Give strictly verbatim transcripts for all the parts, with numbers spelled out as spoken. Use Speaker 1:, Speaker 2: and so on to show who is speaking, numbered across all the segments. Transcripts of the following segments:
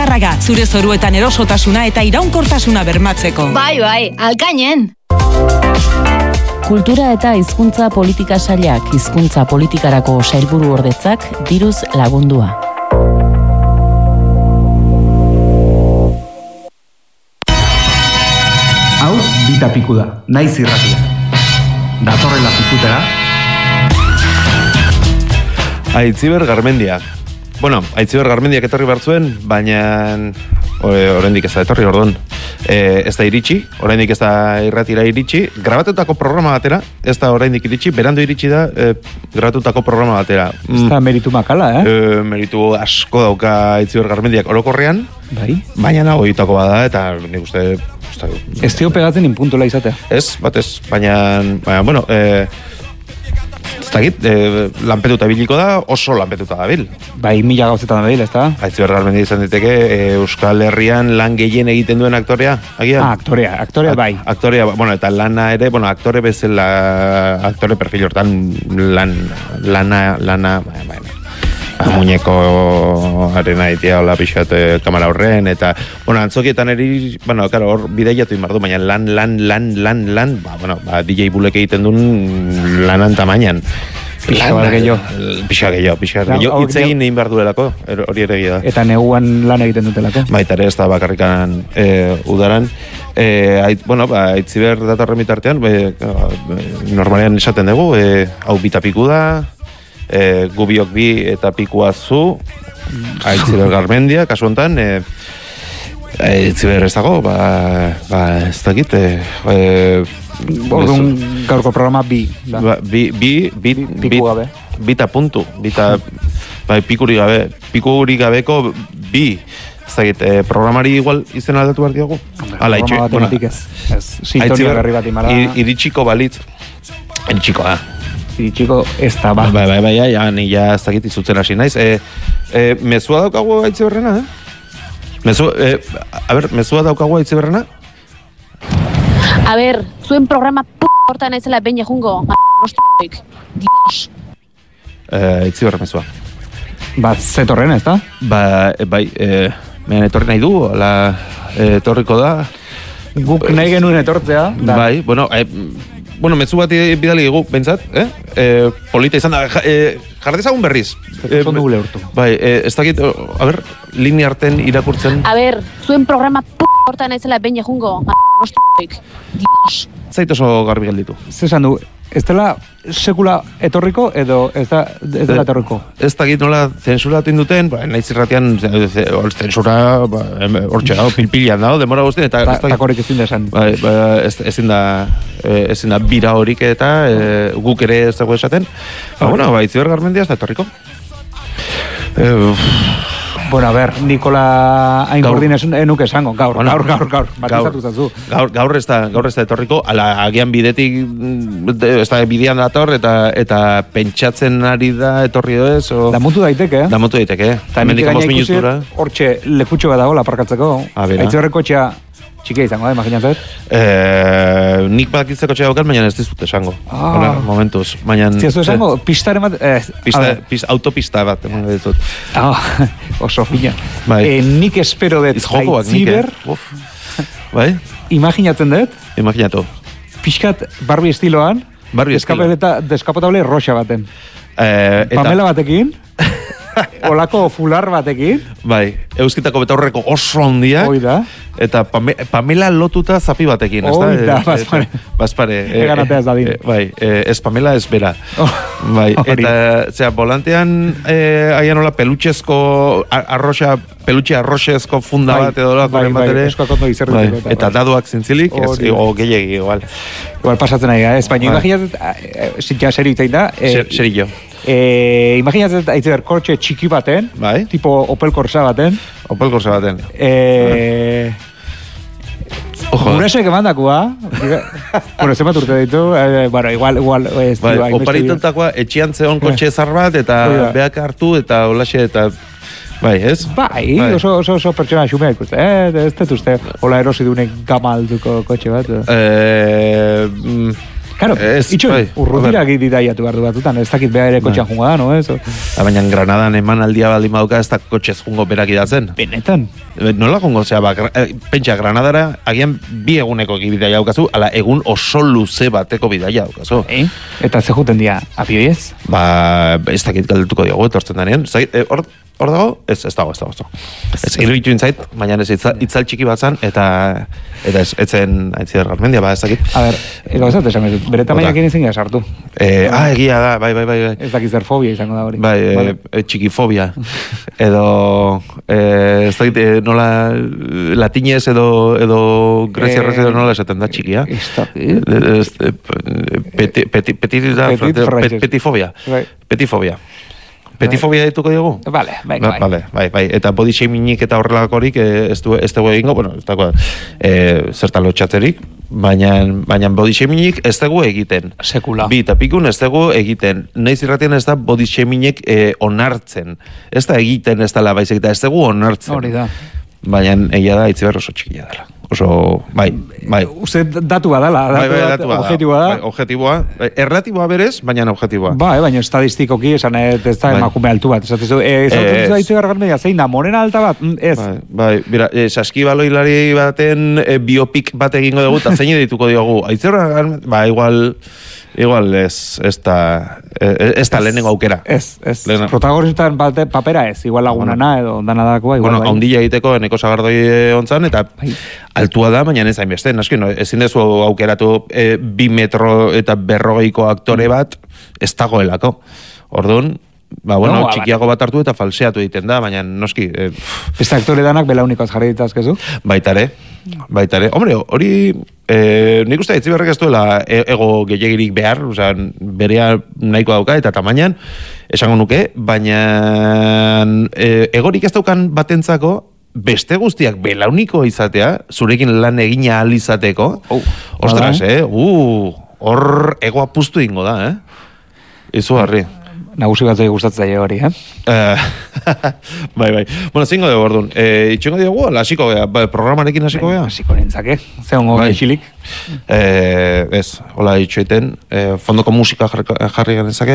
Speaker 1: Azkarraga, zure zoruetan erosotasuna eta iraunkortasuna bermatzeko.
Speaker 2: Bai, bai, alkainen.
Speaker 3: Kultura eta hizkuntza politika sailak, hizkuntza politikarako sailburu ordetzak diruz lagundua.
Speaker 4: Hau, bita piku da, naiz irratia. Datorrela pikutera.
Speaker 5: Aitziber Garmendia. Bueno, Aitziber Garmendiak etorri bartzuen, baina oraindik ez da etorri, orduan. E, ez da iritsi, oraindik ez da irratira iritsi. Grabatutako programa batera, ez da oraindik iritsi, berandu iritsi da e, grabatutako programa batera.
Speaker 6: Ez da meritu makala, eh?
Speaker 5: E, meritu asko dauka Aitziber Garmendiak orokorrean,
Speaker 6: bai?
Speaker 5: Baina nago hitako bada, eta nik uste...
Speaker 6: Ez dio pegatzen inpuntola izatea.
Speaker 5: Ez, batez, baina, baina bueno... E, Ez dakit, e, lanpetuta biliko da, oso lanpetuta da bil.
Speaker 6: Bai, mila gauzetan da bil, ez da?
Speaker 5: Aitziber Garmendia izan diteke, e, Euskal Herrian lan gehien egiten duen aktorea, agian?
Speaker 6: Ah, aktorea, aktorea bai.
Speaker 5: A, aktorea, bueno, eta lana ere, bueno, aktore bezala, aktore perfil hortan, lan, lana, lana, baina, baina. Muñeko arena itea hola pixat kamera horren, eta, bueno, antzokietan eri, bueno, karo, hor bideiatu inbardu, baina lan, lan, lan, lan, lan, ba, bueno, ba, D J Bulek egiten duen lanan tamainan.
Speaker 6: Pixa bat gehiago.
Speaker 5: Pixa gehiago, pixa gehiago. Itz egin egin behar duelako, hori ere da.
Speaker 6: Eta neguan lan egiten dutelako.
Speaker 5: Baita ere ez da bakarrikan e, udaran. E, ait, bueno, ba, Aitziber datorren bitartean, e, normalean esaten dugu, e, hau bitapiku da, E, gubiok bi eta pikua zu, Aitziber Garmendia, kasu honetan, e, Aitziber ez dago, ba, ba ez dakit, e,
Speaker 6: orduan gaurko programa bi, da.
Speaker 5: Ba, bi, bi, bi,
Speaker 6: piku gabe.
Speaker 5: Bita puntu, bita, bai, pikuri gabe, pikuri gabeko bi, ez dakit, e, programari igual izen aldatu behar diogu? Hala, itxe,
Speaker 6: bueno, sintonia berri bat imara.
Speaker 5: Iritsiko balitz, iritsiko, ah.
Speaker 6: Iritsiko ez da, ba.
Speaker 5: Bai, bai, bai, bai, ja, ni ja ez dakit izutzen hasi naiz. E, e, mezua daukagu Aitziberrena, eh? Mezu, e, a ber, mezua daukagu Aitziberrena?
Speaker 7: A ber, zuen programa p*** hortan ezela behin jungo. Bostoik. Dios.
Speaker 5: Aitziberra mezua.
Speaker 6: Ba, zetorren, ez da?
Speaker 5: Ba, e, bai, e, mehan etorri nahi du, ala, e, etorriko da.
Speaker 6: Guk nahi genuen etortzea. Da.
Speaker 5: Bai, bueno, e, bueno, mezu bat bidali egu, bentsat, eh? E, polita izan da, ja, e, jardezagun berriz.
Speaker 6: E, Zondu gule urtu.
Speaker 5: Bai, e, ez dakit, a ber, linea arten irakurtzen.
Speaker 7: A ber, zuen programa p*** hortan ezela behin jungo. Bostoik. Dios.
Speaker 5: Zait oso garbi gelditu.
Speaker 6: Zesan du, ez dela sekula etorriko edo ez da ez dela etorriko?
Speaker 5: Ez dakit nola zensuratu induten, ba, naiz irratian zensura hortxe dago, pilpilian dago, demora guztien, eta...
Speaker 6: Takorek ezin da esan.
Speaker 5: Ba, ba, ezin da, ezin da bira horik eta e, guk ere ez dago esaten. Ba, bueno, ba, Aitziber Garmendia ez da etorriko. E,
Speaker 6: Bueno, a ver, Nikola Aingordin enuke esango, gaur, bueno, gaur, gaur, gaur, batizatu zazu.
Speaker 5: Gaur, gaur ez da, gaur ez da etorriko, ala, agian bidetik, ez da, bidean dator, eta, eta pentsatzen ari da etorri doez, o...
Speaker 6: Damutu daiteke, eh?
Speaker 5: Damutu daiteke, eh?
Speaker 6: Eta nik gaina ikusi, hortxe lekutxo bat dago, aparkatzeko. Aitziberreko txea txikia izango da, imaginatzet?
Speaker 5: Eh, nik badakitzeko txea daukat, baina ez dizut esango.
Speaker 6: Ah.
Speaker 5: Hola, momentuz. Baina...
Speaker 6: Ez dizu esango, pistaren bat... Eh,
Speaker 5: pista, pista, autopista bat, eman ditut.
Speaker 6: Ah, oso fina.
Speaker 5: Bai.
Speaker 6: Eh, nik espero dut Aitziber...
Speaker 5: Bai?
Speaker 6: Imaginatzen dut?
Speaker 5: Imaginatu.
Speaker 6: Pixkat Barbie estiloan,
Speaker 5: Barbie estiloan.
Speaker 6: Deskapotable roxa baten.
Speaker 5: Eh, eta...
Speaker 6: Pamela batekin... Olako fular batekin.
Speaker 5: Bai, euskitako betaurreko oso handiak.
Speaker 6: Oida.
Speaker 5: Eta Pame, Pamela lotuta zapi batekin, ez da?
Speaker 6: Oida, bazpare.
Speaker 5: Bazpare.
Speaker 6: Egan ateaz dadin.
Speaker 5: E, bai, e, ez Pamela, ez bera. Oh, bai, eta, zera, volantean, e, aian hola, pelutxezko, arroxa, pelutxe arroxezko funda bai, bat edo lako
Speaker 6: bai,
Speaker 5: bat ere.
Speaker 6: Bai, bai,
Speaker 5: bai, eta, eta daduak zintzilik, ez, o gehiagi, igual.
Speaker 6: Igual pasatzen ari, ez, baina imaginatzen, ja seri itzain da.
Speaker 5: Seri jo.
Speaker 6: Eh, imaginatzen Aitziber kortxe txiki baten,
Speaker 5: bai?
Speaker 6: Tipo Opel Corsa baten.
Speaker 5: Opel Corsa baten.
Speaker 6: Eh, Ojo. Gurasek emandakua. Bueno, zenbat urte ditu. Eh, bueno, igual, igual. Ez,
Speaker 5: bai, oparituntakoa etxian zeon kotxe zar bat, eta beak hartu, eta holaxe, eta... Bai, ez?
Speaker 6: Bai, bai. Oso, oso, oso pertsona xumea ikuste. Eh, ez dut uste, hola erosi dunek gama alduko kotxe bat.
Speaker 5: Eh... Mm,
Speaker 6: Claro, itxo, urrutira gididaiatu behar du batutan, ez dakit beha ere kotxean jungo da, no? Eso.
Speaker 5: Baina Granadan eman aldia baldin baduka ez da kotxez jungo berak idatzen.
Speaker 6: Benetan.
Speaker 5: Nola jungo, zera, ba, pentsa, Granadara agian bi eguneko bidaia daukazu, ala egun oso luze bateko bidaia daukazu.
Speaker 6: E? Eta ze juten dia, abioiez?
Speaker 5: Ba, ez dakit galdetuko diogu, etortzen danean. Hor Hor dago? Ez, ez dago, ez dago. Ez iruditu intzait, baina ez itzal txiki bat zan, eta eta ez etzen aitzider garmendia, ba, ez dakit.
Speaker 6: A ber, ego ez dut esan bezut, bere tamainak egin gara sartu.
Speaker 5: Eh, ah, egia da, bai, bai, bai.
Speaker 6: Ez dakit zer fobia izango da hori.
Speaker 5: Bai, vale. e, txikifobia. Edo, eh, ez dakit, eh, nola latinez edo, edo grezia eh, edo nola esaten da txikia.
Speaker 6: Ez dakit.
Speaker 5: Peti, peti, peti, peti, petifobia. Petifobia. Petifobia dituko diogu?
Speaker 6: Vale, bai,
Speaker 5: bai. Vale, bai, bai. Eta body shamingik eta horrelakorik ez du ez dugu egingo, bueno, ez dago eh zertan lotxatzerik, baina baina body shamingik ez dugu egiten.
Speaker 6: Sekula.
Speaker 5: Bi eta pikun ez dugu egiten. Naiz irratian ez da body shamingik eh, onartzen. Ez da egiten ez dela baizik eta ez dugu onartzen.
Speaker 6: Hori da.
Speaker 5: Baina egia da itziber oso txikia dela. Oso, bai, bai.
Speaker 6: Uste datu badala, datu,
Speaker 5: bai, bai,
Speaker 6: datu,
Speaker 5: datu
Speaker 6: objetiboa da.
Speaker 5: Bai, objetiboa. Erlatiboa berez, baina objetiboa.
Speaker 6: Bai, baina estadistikoki esan ez da emakume altu bat. Esatezu, eh, esatezu daitzu garran media, zein da, morena alta bat? Ez.
Speaker 5: Bai, bai, bira, eh, saskibaloilari baten eh, biopik bat egingo dugu, eta zein dituko diogu. Aitzera, ba, igual... Igual ez, ez da, ez da lehenengo aukera.
Speaker 6: Ez, ez. Protagonistan papera ez, igual lagunana edo ondana dakoa.
Speaker 5: Bueno, ondila egiteko eneko sagardoi ontzan, eta bai. Altua da, baina ez hainbeste. Naski, no, ezin dezu aukeratu e, bi metro eta berrogeiko aktore bat, ez dagoelako. Orduan, ba, bueno, no, txikiago bat hartu eta falseatu egiten da, baina noski... E,
Speaker 6: Beste aktore danak belaunikoaz jarri ditazkezu?
Speaker 5: Baitare, baitare. Hombre, hori... E, nik uste etziberrek ez duela ego gehiagirik behar, osea, berea nahiko dauka eta tamainan, esango nuke, baina e, egorik ez daukan batentzako, beste guztiak belauniko izatea, zurekin lan egina ahal izateko, oh, ostras, eh? Uh, hor ego apustu ingo da, eh? Izu harri.
Speaker 6: Nagusi batzai gustatzen zaio hori, eh?
Speaker 5: bai, bai. Bueno, zingo dugu, orduan. E, itxengo dugu, hasiko gea, programarekin hasiko gea?
Speaker 6: Hasiko nintzake, ze hongo bai. Exilik.
Speaker 5: E, ez, hola itxoiten, e, fondoko musika jarri genezake.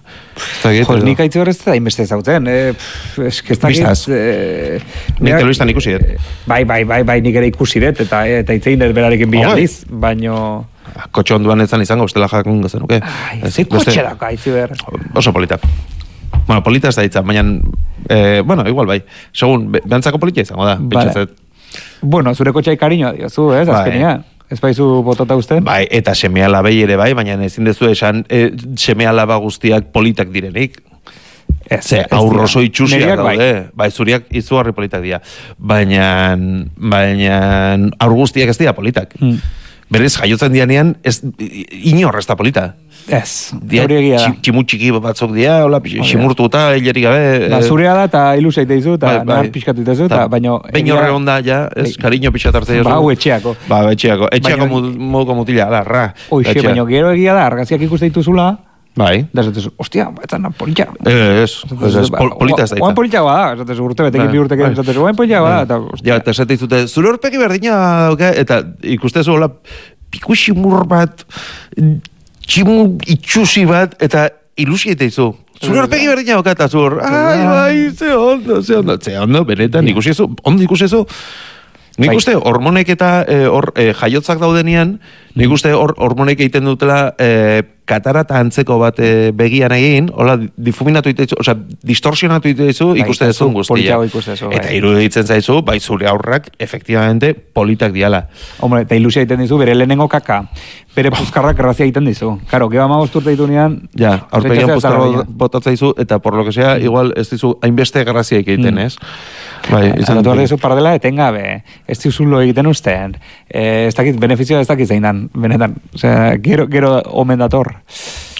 Speaker 6: Jo, nik haitzu horrez da inbeste zautzen. E, eske ez dakit...
Speaker 5: E, nik telebistan ikusi dut.
Speaker 6: Bai, bai, bai, bai, nik ere ikusi dut, eta, eta itzein dut berarekin bialdiz, baino...
Speaker 5: Kotxe onduan etzan izango, ustela jakun gazenuke.
Speaker 6: Ai, ze kotxe dako, haitzi behar.
Speaker 5: Oso polita. Bueno, polita ez da hitza, baina, eh, bueno, igual bai. Segun, behantzako polita izango da.
Speaker 6: Vale. Bueno, zure kotxai kariñoa diozu, ez, bai. Azkenia. Ez baizu botota uste?
Speaker 5: Bai, eta semea labei ere bai, baina ezin dezu esan e, semea laba guztiak politak direnik. Ez, Ze, aurro oso itxusiak daude. Bai. bai, zuriak izugarri politak dira. Baina, baina, aur guztiak ez dira politak. Hmm. Berez, jaiotzen dianean, ez, inor ez da polita.
Speaker 6: Ez,
Speaker 5: hori egia da. Tximu txiki batzuk dira, hola, ximurtu eta hilerik gabe.
Speaker 6: Ba, zurea da, eta ilusa iteizu, eta bai, bai. Pixkatu iteizu, eta baino...
Speaker 5: Behin horre onda, ja, ez, kariño pixat hartzea.
Speaker 6: Ba, hau etxeako.
Speaker 5: Ba, etxeako. Etxeako moduko mutila, ala, ra.
Speaker 6: Oixe, baino, gero egia da, argaziak ikuste dituzula,
Speaker 5: bai.
Speaker 6: Da, esatez, ostia, etzan polita.
Speaker 5: Ez, ez, polita ez da.
Speaker 6: Oan polita da, esatez, urte betekin bi urte egin, esatez, oan polita da, eta, ostia.
Speaker 5: Ja, eta esatez dute, zure horpegi berdina dauke, eta ikustezu, hola, pikusimur bat, tximu itxusi bat, eta ilusi eta izu. Zure horpegi berdina dauke, eta zur, ai, bai, ze ondo, ze ondo, ze ondo, benetan, ikusi ezu, ondo ikusi ezu. Nik uste, hormonek eta hor e, jaiotzak daudenean, nik uste hor hormonek egiten dutela e, katarata antzeko bat e, begian egin, hola, difuminatu itezu, oza, distorsionatu itezu, ikuste dezun guztia. Eta iruditzen zaizu, bai zure aurrak, efektibamente, politak diala.
Speaker 6: Hombre, eta ilusia egiten dizu, bere lehenengo kaka, bere puzkarrak errazia egiten dizu. Karo, geba magosturte ditu nian...
Speaker 5: Ja, aurpegian puzkarra botatza dizu, eta por lo que sea, igual, ez dizu, hainbeste errazia egiten, ez? Bai, izan
Speaker 6: dut horrezu paradela etengabe, ez dizulo egiten usten, ez dakit, benefizioa ez dakit zein dan, benetan, osea, gero, gero omen dator.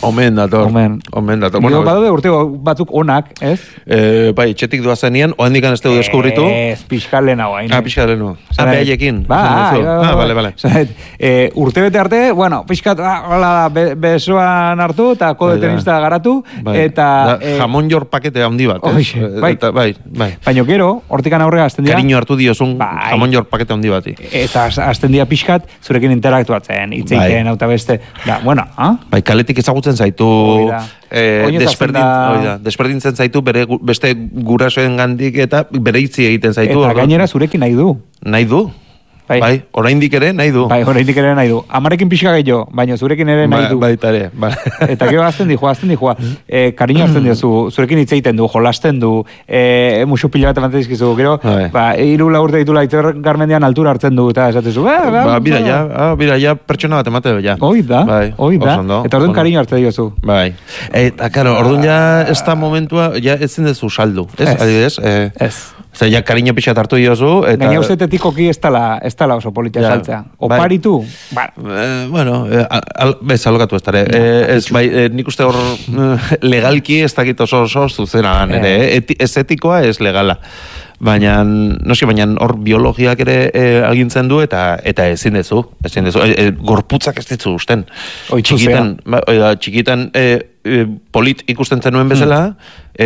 Speaker 5: Omen dator.
Speaker 6: Omen.
Speaker 5: Omen dator.
Speaker 6: Bueno,
Speaker 5: Bueno,
Speaker 6: badaude urte batzuk onak, ez?
Speaker 5: eh, bai, etxetik doazenean, oandikan ez dugu deskubritu.
Speaker 6: Ez, pixkat lehenago hain.
Speaker 5: Ah, pixka lehenu. Ah,
Speaker 6: Zara-
Speaker 5: behaiekin.
Speaker 6: Ba,
Speaker 5: Esan duzu.
Speaker 6: bai, bai,
Speaker 5: Ah,
Speaker 6: bai.
Speaker 5: bale, bale.
Speaker 6: Zara, eh, urte bete arte, bueno, pixkat, ah, hola da, be, besoan hartu, eta kode
Speaker 5: Bai, da.
Speaker 6: tenista garatu,
Speaker 5: Bai.
Speaker 6: eta...
Speaker 5: Da,
Speaker 6: eh,
Speaker 5: jamon jor pakete handi bat, ez?
Speaker 6: Oixe,
Speaker 5: Eh,
Speaker 6: bai.
Speaker 5: Eta, bai, bai.
Speaker 6: baino gero, hortikan aurrera azten dira...
Speaker 5: Kariño hartu diozun
Speaker 6: Bai.
Speaker 5: jamon jor pakete handi bati.
Speaker 6: Eta az- azten dira pixkat, zurekin interaktuatzen, hitz
Speaker 5: Bai.
Speaker 6: egiten, hau eta beste. Da, bueno, ah?
Speaker 5: Bai, kaletik ezagutzen zaitu,
Speaker 6: Hori da.
Speaker 5: eh,
Speaker 6: Oinez hasten
Speaker 5: desberdin,
Speaker 6: da-
Speaker 5: hori da, desberdintzen zaitu bere, gu- beste gurasoen gandik eta bere itzi egiten zaitu.
Speaker 6: Eta
Speaker 5: orduan.
Speaker 6: gainera zurekin nahi du.
Speaker 5: Nahi du?
Speaker 6: Bai.
Speaker 5: Bai, oraindik ere nahi du.
Speaker 6: Bai, oraindik ere nahi du. Amarekin pixka gehiago, baina zurekin ere nahi
Speaker 5: Ba-
Speaker 6: du.
Speaker 5: Baita ere, ba.
Speaker 6: Eta gero azten dijoa, azten dijoa. E, kariño hartzen diozu, zurekin hitz egiten du, jolasten du, e, musu pila bat ematen dizkizu, gero,
Speaker 5: Bai.
Speaker 6: ba, hiru lau urte ditula, itzer garmendian altura hartzen du, eta esatezu, ba, ba,
Speaker 5: Ba, bira ja, ah, bira ja, pertsona bat emate ja.
Speaker 6: Hoi da,
Speaker 5: Bai,
Speaker 6: hoi da.
Speaker 5: oso ondo,
Speaker 6: Eta orduan
Speaker 5: oso ondo.
Speaker 6: kariño hartzen diozu.
Speaker 5: Bai. Eta, karo, orduan ja, ez da momentua, ja ezin dezu saldu, ez?
Speaker 6: Ez.
Speaker 5: Adibidez, eh,
Speaker 6: Ez.
Speaker 5: Zer, ja, kariño pixat hartu diozu, eta...
Speaker 6: Gaina uste tetikoki ez tala, ez tala oso politia
Speaker 5: Ja,
Speaker 6: saltzea.
Speaker 5: bai.
Speaker 6: Oparitu, ba,
Speaker 5: Eh, bueno, eh, al, al, bez, alokatu ez dara. Eh, ez, bai, eh, nik uste hor eh, legalki ez dakit oso oso zuzena dan, ere, eh? Eti, ez etikoa ez legala. Baina, noski, baina hor biologiak ere eh, agintzen du eta eta ezin dezu, ezin dezu. Eh, eh, gorputzak ez ditzu usten.
Speaker 6: Oitzu
Speaker 5: Txikitan, ba, oida, txikitan eh, eh, polit ikusten zenuen bezala,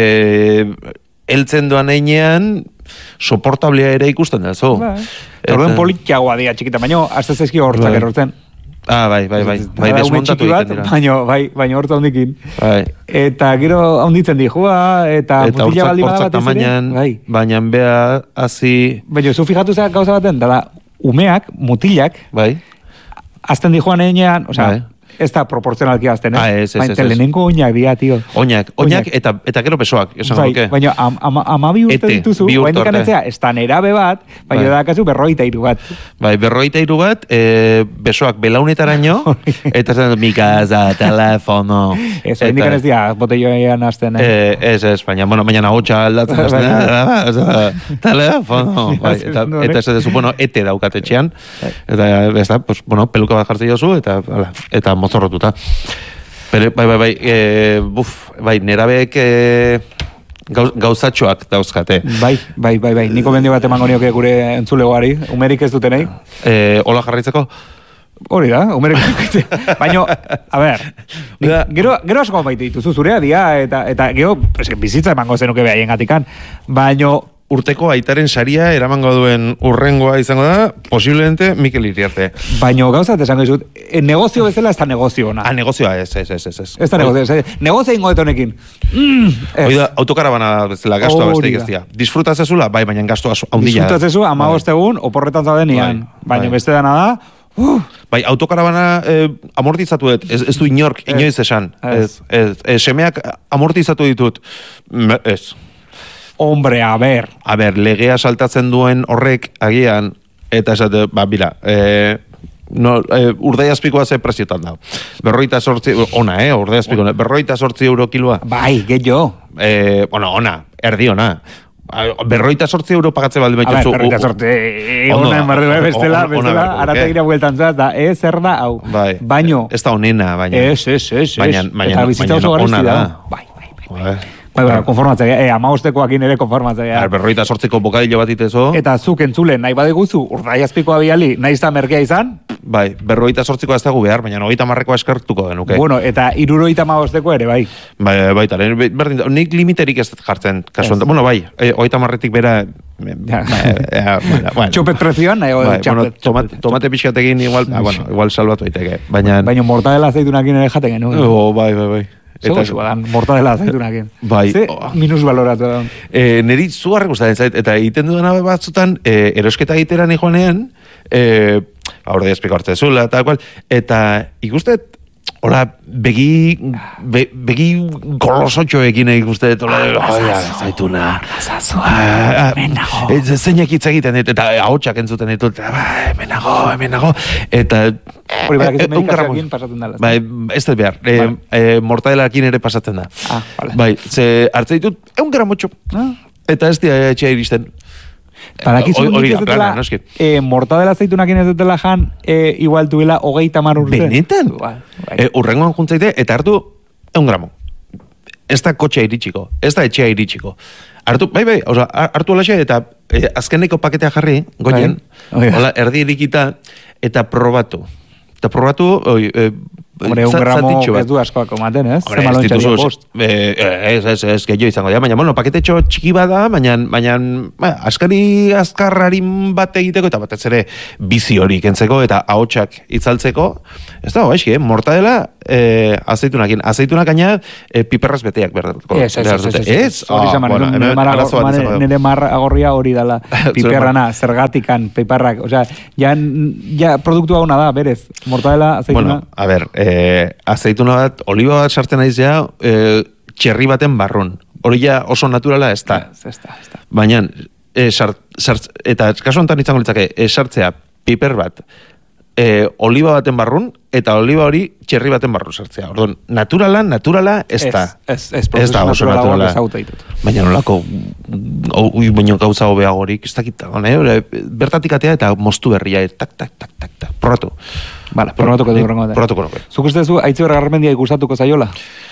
Speaker 5: eh, heltzen doan einean, soportablea ere ikusten dezu.
Speaker 6: ba. Orduan politiagoa dira txikita, baina azte zaizki hortzak
Speaker 5: Bai.
Speaker 6: erortzen.
Speaker 5: Ah, bai, bai, bai. Bai,
Speaker 6: Bada ume
Speaker 5: desmontatu
Speaker 6: txiki bat,
Speaker 5: egiten dira.
Speaker 6: baina, bai, baina hortza hondikin.
Speaker 5: Bai.
Speaker 6: Eta gero handitzen dijua, eta,
Speaker 5: Eta
Speaker 6: mutila
Speaker 5: hortzak,
Speaker 6: baldin bada
Speaker 5: hortzak
Speaker 6: batez ere,
Speaker 5: tamainan,
Speaker 6: bai.
Speaker 5: baina bea hazi,
Speaker 6: Baina, zu fijatu zera gauza baten, dala, umeak, mutilak,
Speaker 5: bai,
Speaker 6: azten dijoan enean, osea,
Speaker 5: Bai.
Speaker 6: ez da proportzionalki azten, eh?
Speaker 5: Ah, ez, ez,
Speaker 6: Baina,
Speaker 5: ez, ez.
Speaker 6: lehenengo oinak dira, tio.
Speaker 5: oinak, oinak eta eta gero besoak, esan
Speaker 6: Bai,
Speaker 5: nuke.
Speaker 6: baina am, am, amabi urte
Speaker 5: Ete,
Speaker 6: dituzu,
Speaker 5: bi urte
Speaker 6: baina
Speaker 5: arte.
Speaker 6: kanetzea, ez da nerabe bat, baina
Speaker 5: Bai.
Speaker 6: dakazu berroita hiru bat.
Speaker 5: Bai, berroita hiru bat, e, besoak belaunetaraino, eta zen, mi casa, telefono.
Speaker 6: Ez, hain dikan ez dira, botelloan azten, eh?
Speaker 5: Eh, ez, ez, baina, bueno, baina ahotsa aldatzen
Speaker 6: Bai,
Speaker 5: hasten,
Speaker 6: bai.
Speaker 5: telefono, bai, eta,
Speaker 6: Bai.
Speaker 5: eta ez dezu, bueno, ete daukatetxean, eta, ez da, pues, bueno, peluka bat jartzen jozu, eta, ala, eta mozorrotuta. Pero, bai, bai, bai, e, buf, bai, nerabeek e, gauz, gauzatxoak dauzkate.
Speaker 6: Bai, bai, bai, bai. Niko mendio bat emango nioke gure entzulegoari, umerik ez dutenei.
Speaker 5: E, hola jarraitzeko?
Speaker 6: Hori da, umerik ez Baina, a ber, nik,
Speaker 5: Da.
Speaker 6: gero, gero asko baite dituzu, zurea dia, eta, eta gero pues, bizitza emango zenuke behaien gatikan. Baina,
Speaker 5: Urteko aitaren saria eramango duen urrengoa izango da, posiblemente Mikel Iriarte.
Speaker 6: baina gauza bat esango dizut, eh, negozio bezala ez da negozio ona.
Speaker 5: Ah, negozioa, ez, ez, ez, ez.
Speaker 6: Ez da negozio, ez, negozio ingo honekin. Mm, ez.
Speaker 5: Hoi da, autokarabana bezala, gastua
Speaker 6: Hori
Speaker 5: besteik
Speaker 6: da.
Speaker 5: ez dira. Disfruta zezula, bai, baina gastua haundila.
Speaker 6: Disfrutazezu, amabost egun, oporretan zaudenian.
Speaker 5: Bai,
Speaker 6: Baina
Speaker 5: bai.
Speaker 6: beste dana da, uh,
Speaker 5: Bai, autokarabana eh, amortizatu dut, ez, ez du inork,
Speaker 6: Ez.
Speaker 5: inoiz esan.
Speaker 6: Ez.
Speaker 5: Ez, ez, ez, semeak amortizatu ditut. Me- Ez.
Speaker 6: hombre, a ber.
Speaker 5: A ber, legea saltatzen duen horrek agian, eta esate, ba, bila, e, no, e, urdaiazpikoa ze preziotan da. Berroita sortzi, ona, eh, urdaiazpikoa, berroita sortzi euro kiloa.
Speaker 6: Bai, gehiago.
Speaker 5: E, bueno, ona, erdi ona. Berroita sortzi euro pagatze baldin
Speaker 6: A ber,
Speaker 5: baitutzu.
Speaker 6: berrita sorte,
Speaker 5: ondo
Speaker 6: ona
Speaker 5: da,
Speaker 6: enbarri
Speaker 5: ona-
Speaker 6: bestela,
Speaker 5: ona
Speaker 6: bestela,
Speaker 5: beharko luke.
Speaker 6: arategira bueltan zaz, da, ez zer da, hau.
Speaker 5: Bai,
Speaker 6: Baino,
Speaker 5: ez da onena, baina.
Speaker 6: ez, ez, ez,
Speaker 5: Baina-
Speaker 6: ez.
Speaker 5: baina-
Speaker 6: Eta bizitza
Speaker 5: baina
Speaker 6: oso
Speaker 5: ona
Speaker 6: garesti da.
Speaker 5: da.
Speaker 6: Bai, bai, bai.
Speaker 5: Bai.
Speaker 6: Bai, bai, konformatzea, eh, amabostekoakin ere konformatzea.
Speaker 5: Ar, berroita sortziko bokadillo bat itezo.
Speaker 6: Eta zuk entzulen nahi badiguzu, urdaiazpikoa biali, nahi izan merkea izan,
Speaker 5: Bai, berroita sortzikoa ez dago behar, baina hogeita marrekoa eskertuko genuke.
Speaker 6: bueno, eta iruroita amabosteko ere, bai.
Speaker 5: Bai, baita, eh, berdin, nik limiterik ez dut jartzen, kasu
Speaker 6: Ez.
Speaker 5: honetan. Bueno, bai, eh, hogeita marretik bera...
Speaker 6: Ja.
Speaker 5: Ja, bueno, bueno.
Speaker 6: Txopet prezioan, nahi,
Speaker 5: Bai, bueno,
Speaker 6: txapet,
Speaker 5: tomate,
Speaker 6: txopet.
Speaker 5: tomate pixatekin igual, ah, bueno, igual salbatu daiteke. Baina...
Speaker 6: Baina mortadela aceitunakin ere jaten genuen.
Speaker 5: Oh, bai, bai, bai.
Speaker 6: Zego zua dan, mortadela aceitunakin.
Speaker 5: Bai.
Speaker 6: Ze
Speaker 5: Oh.
Speaker 6: minus baloratu da.
Speaker 5: E, neri zugarrek gustatzen zait, eta egiten dudana batzutan, e, erosketa egitera ni joanean, e, aurde espiko hartzezula, eta kual, eta ikustet, hola, begi, be, begi golosotxoekin ikustet, hola, hola, zaituna. Ah, ah, ez- zeinak hitz egiten dit, eta ahotsak entzuten ditut, ba, hemen nago, hemen nago, eta...
Speaker 6: Hori badak
Speaker 5: eh,
Speaker 6: ez
Speaker 5: ehun gramo.
Speaker 6: medikazioakin pasatzen dala.
Speaker 5: Bai, ez dut behar, e,
Speaker 6: Vale.
Speaker 5: e, mortadelakin ere pasatzen da.
Speaker 6: Ah, vale.
Speaker 5: Bai, ze hartze ditut, egun gramotxo.
Speaker 6: Ah.
Speaker 5: Eta ez dira etxea iristen.
Speaker 6: Badakizu
Speaker 5: Hori- hori
Speaker 6: nik
Speaker 5: da
Speaker 6: ez
Speaker 5: plana,
Speaker 6: dutela,
Speaker 5: noski.
Speaker 6: eh, mortadela aceitunakin ez dutela jan, eh, igual duela hogeita mar urte.
Speaker 5: Benetan?
Speaker 6: Bai, bai.
Speaker 5: E, urrengoan juntzaite, eta hartu eun gramo. Ez da kotxea iritsiko, ez da etxea iritsiko. Hartu, bai, bai, oza, hartu alaxe eta eh, azkeneko paketea jarri, goien,
Speaker 6: bai.
Speaker 5: hola, erdi irikita, eta probatu. Eta probatu, oi, eh,
Speaker 6: Hombre, un gramo ez du askoako maten, ez?
Speaker 5: Hombre, ez dituzu, ez, ez, ez, gehiago izango da, baina, bueno, paketetxo txiki bada, baina, baina, ba, askari azkarrarin bat egiteko, eta batez ere bizi hori kentzeko, eta ahotsak itzaltzeko, ez da, baixi, eh? Mortadela, eh, azeitunakin, azeitunak gaina, eh, piperraz beteak behar dut.
Speaker 6: Ez, ez, ez, ez, hori zaman, nire marra agorria hori dala, piperrana, zergatikan, piperrak, osea, ja, ja, produktu hauna da, berez, mortadela, azeituna.
Speaker 5: Bueno, a ver, Eh, azeituna bat, oliba bat sartzen aizea, eh, txerri baten barrun. Hori ja oso naturala ez da.
Speaker 6: Ez da, ez da.
Speaker 5: Baina, eh, sart, sart, eta kasu honetan izango litzake, eh, sartzea piper bat, eh, oliba baten barrun, eta oliba hori txerri baten barrun sartzea. Orduan, naturala, naturala ez da.
Speaker 6: Ez, ez,
Speaker 5: ez da oso naturala.
Speaker 6: Ez
Speaker 5: baina nolako, ui, baino gauza hobeagorik, ez dakit, eh? Bertatik atea eta moztu berria, eh? tak, tak, tak, tak, tak, probatu.
Speaker 6: Vale, probatuko dugu rengo da.
Speaker 5: Probatuko dugu.
Speaker 6: Zuk uste zu, Aitziber Garmendia ikustatuko zaiola?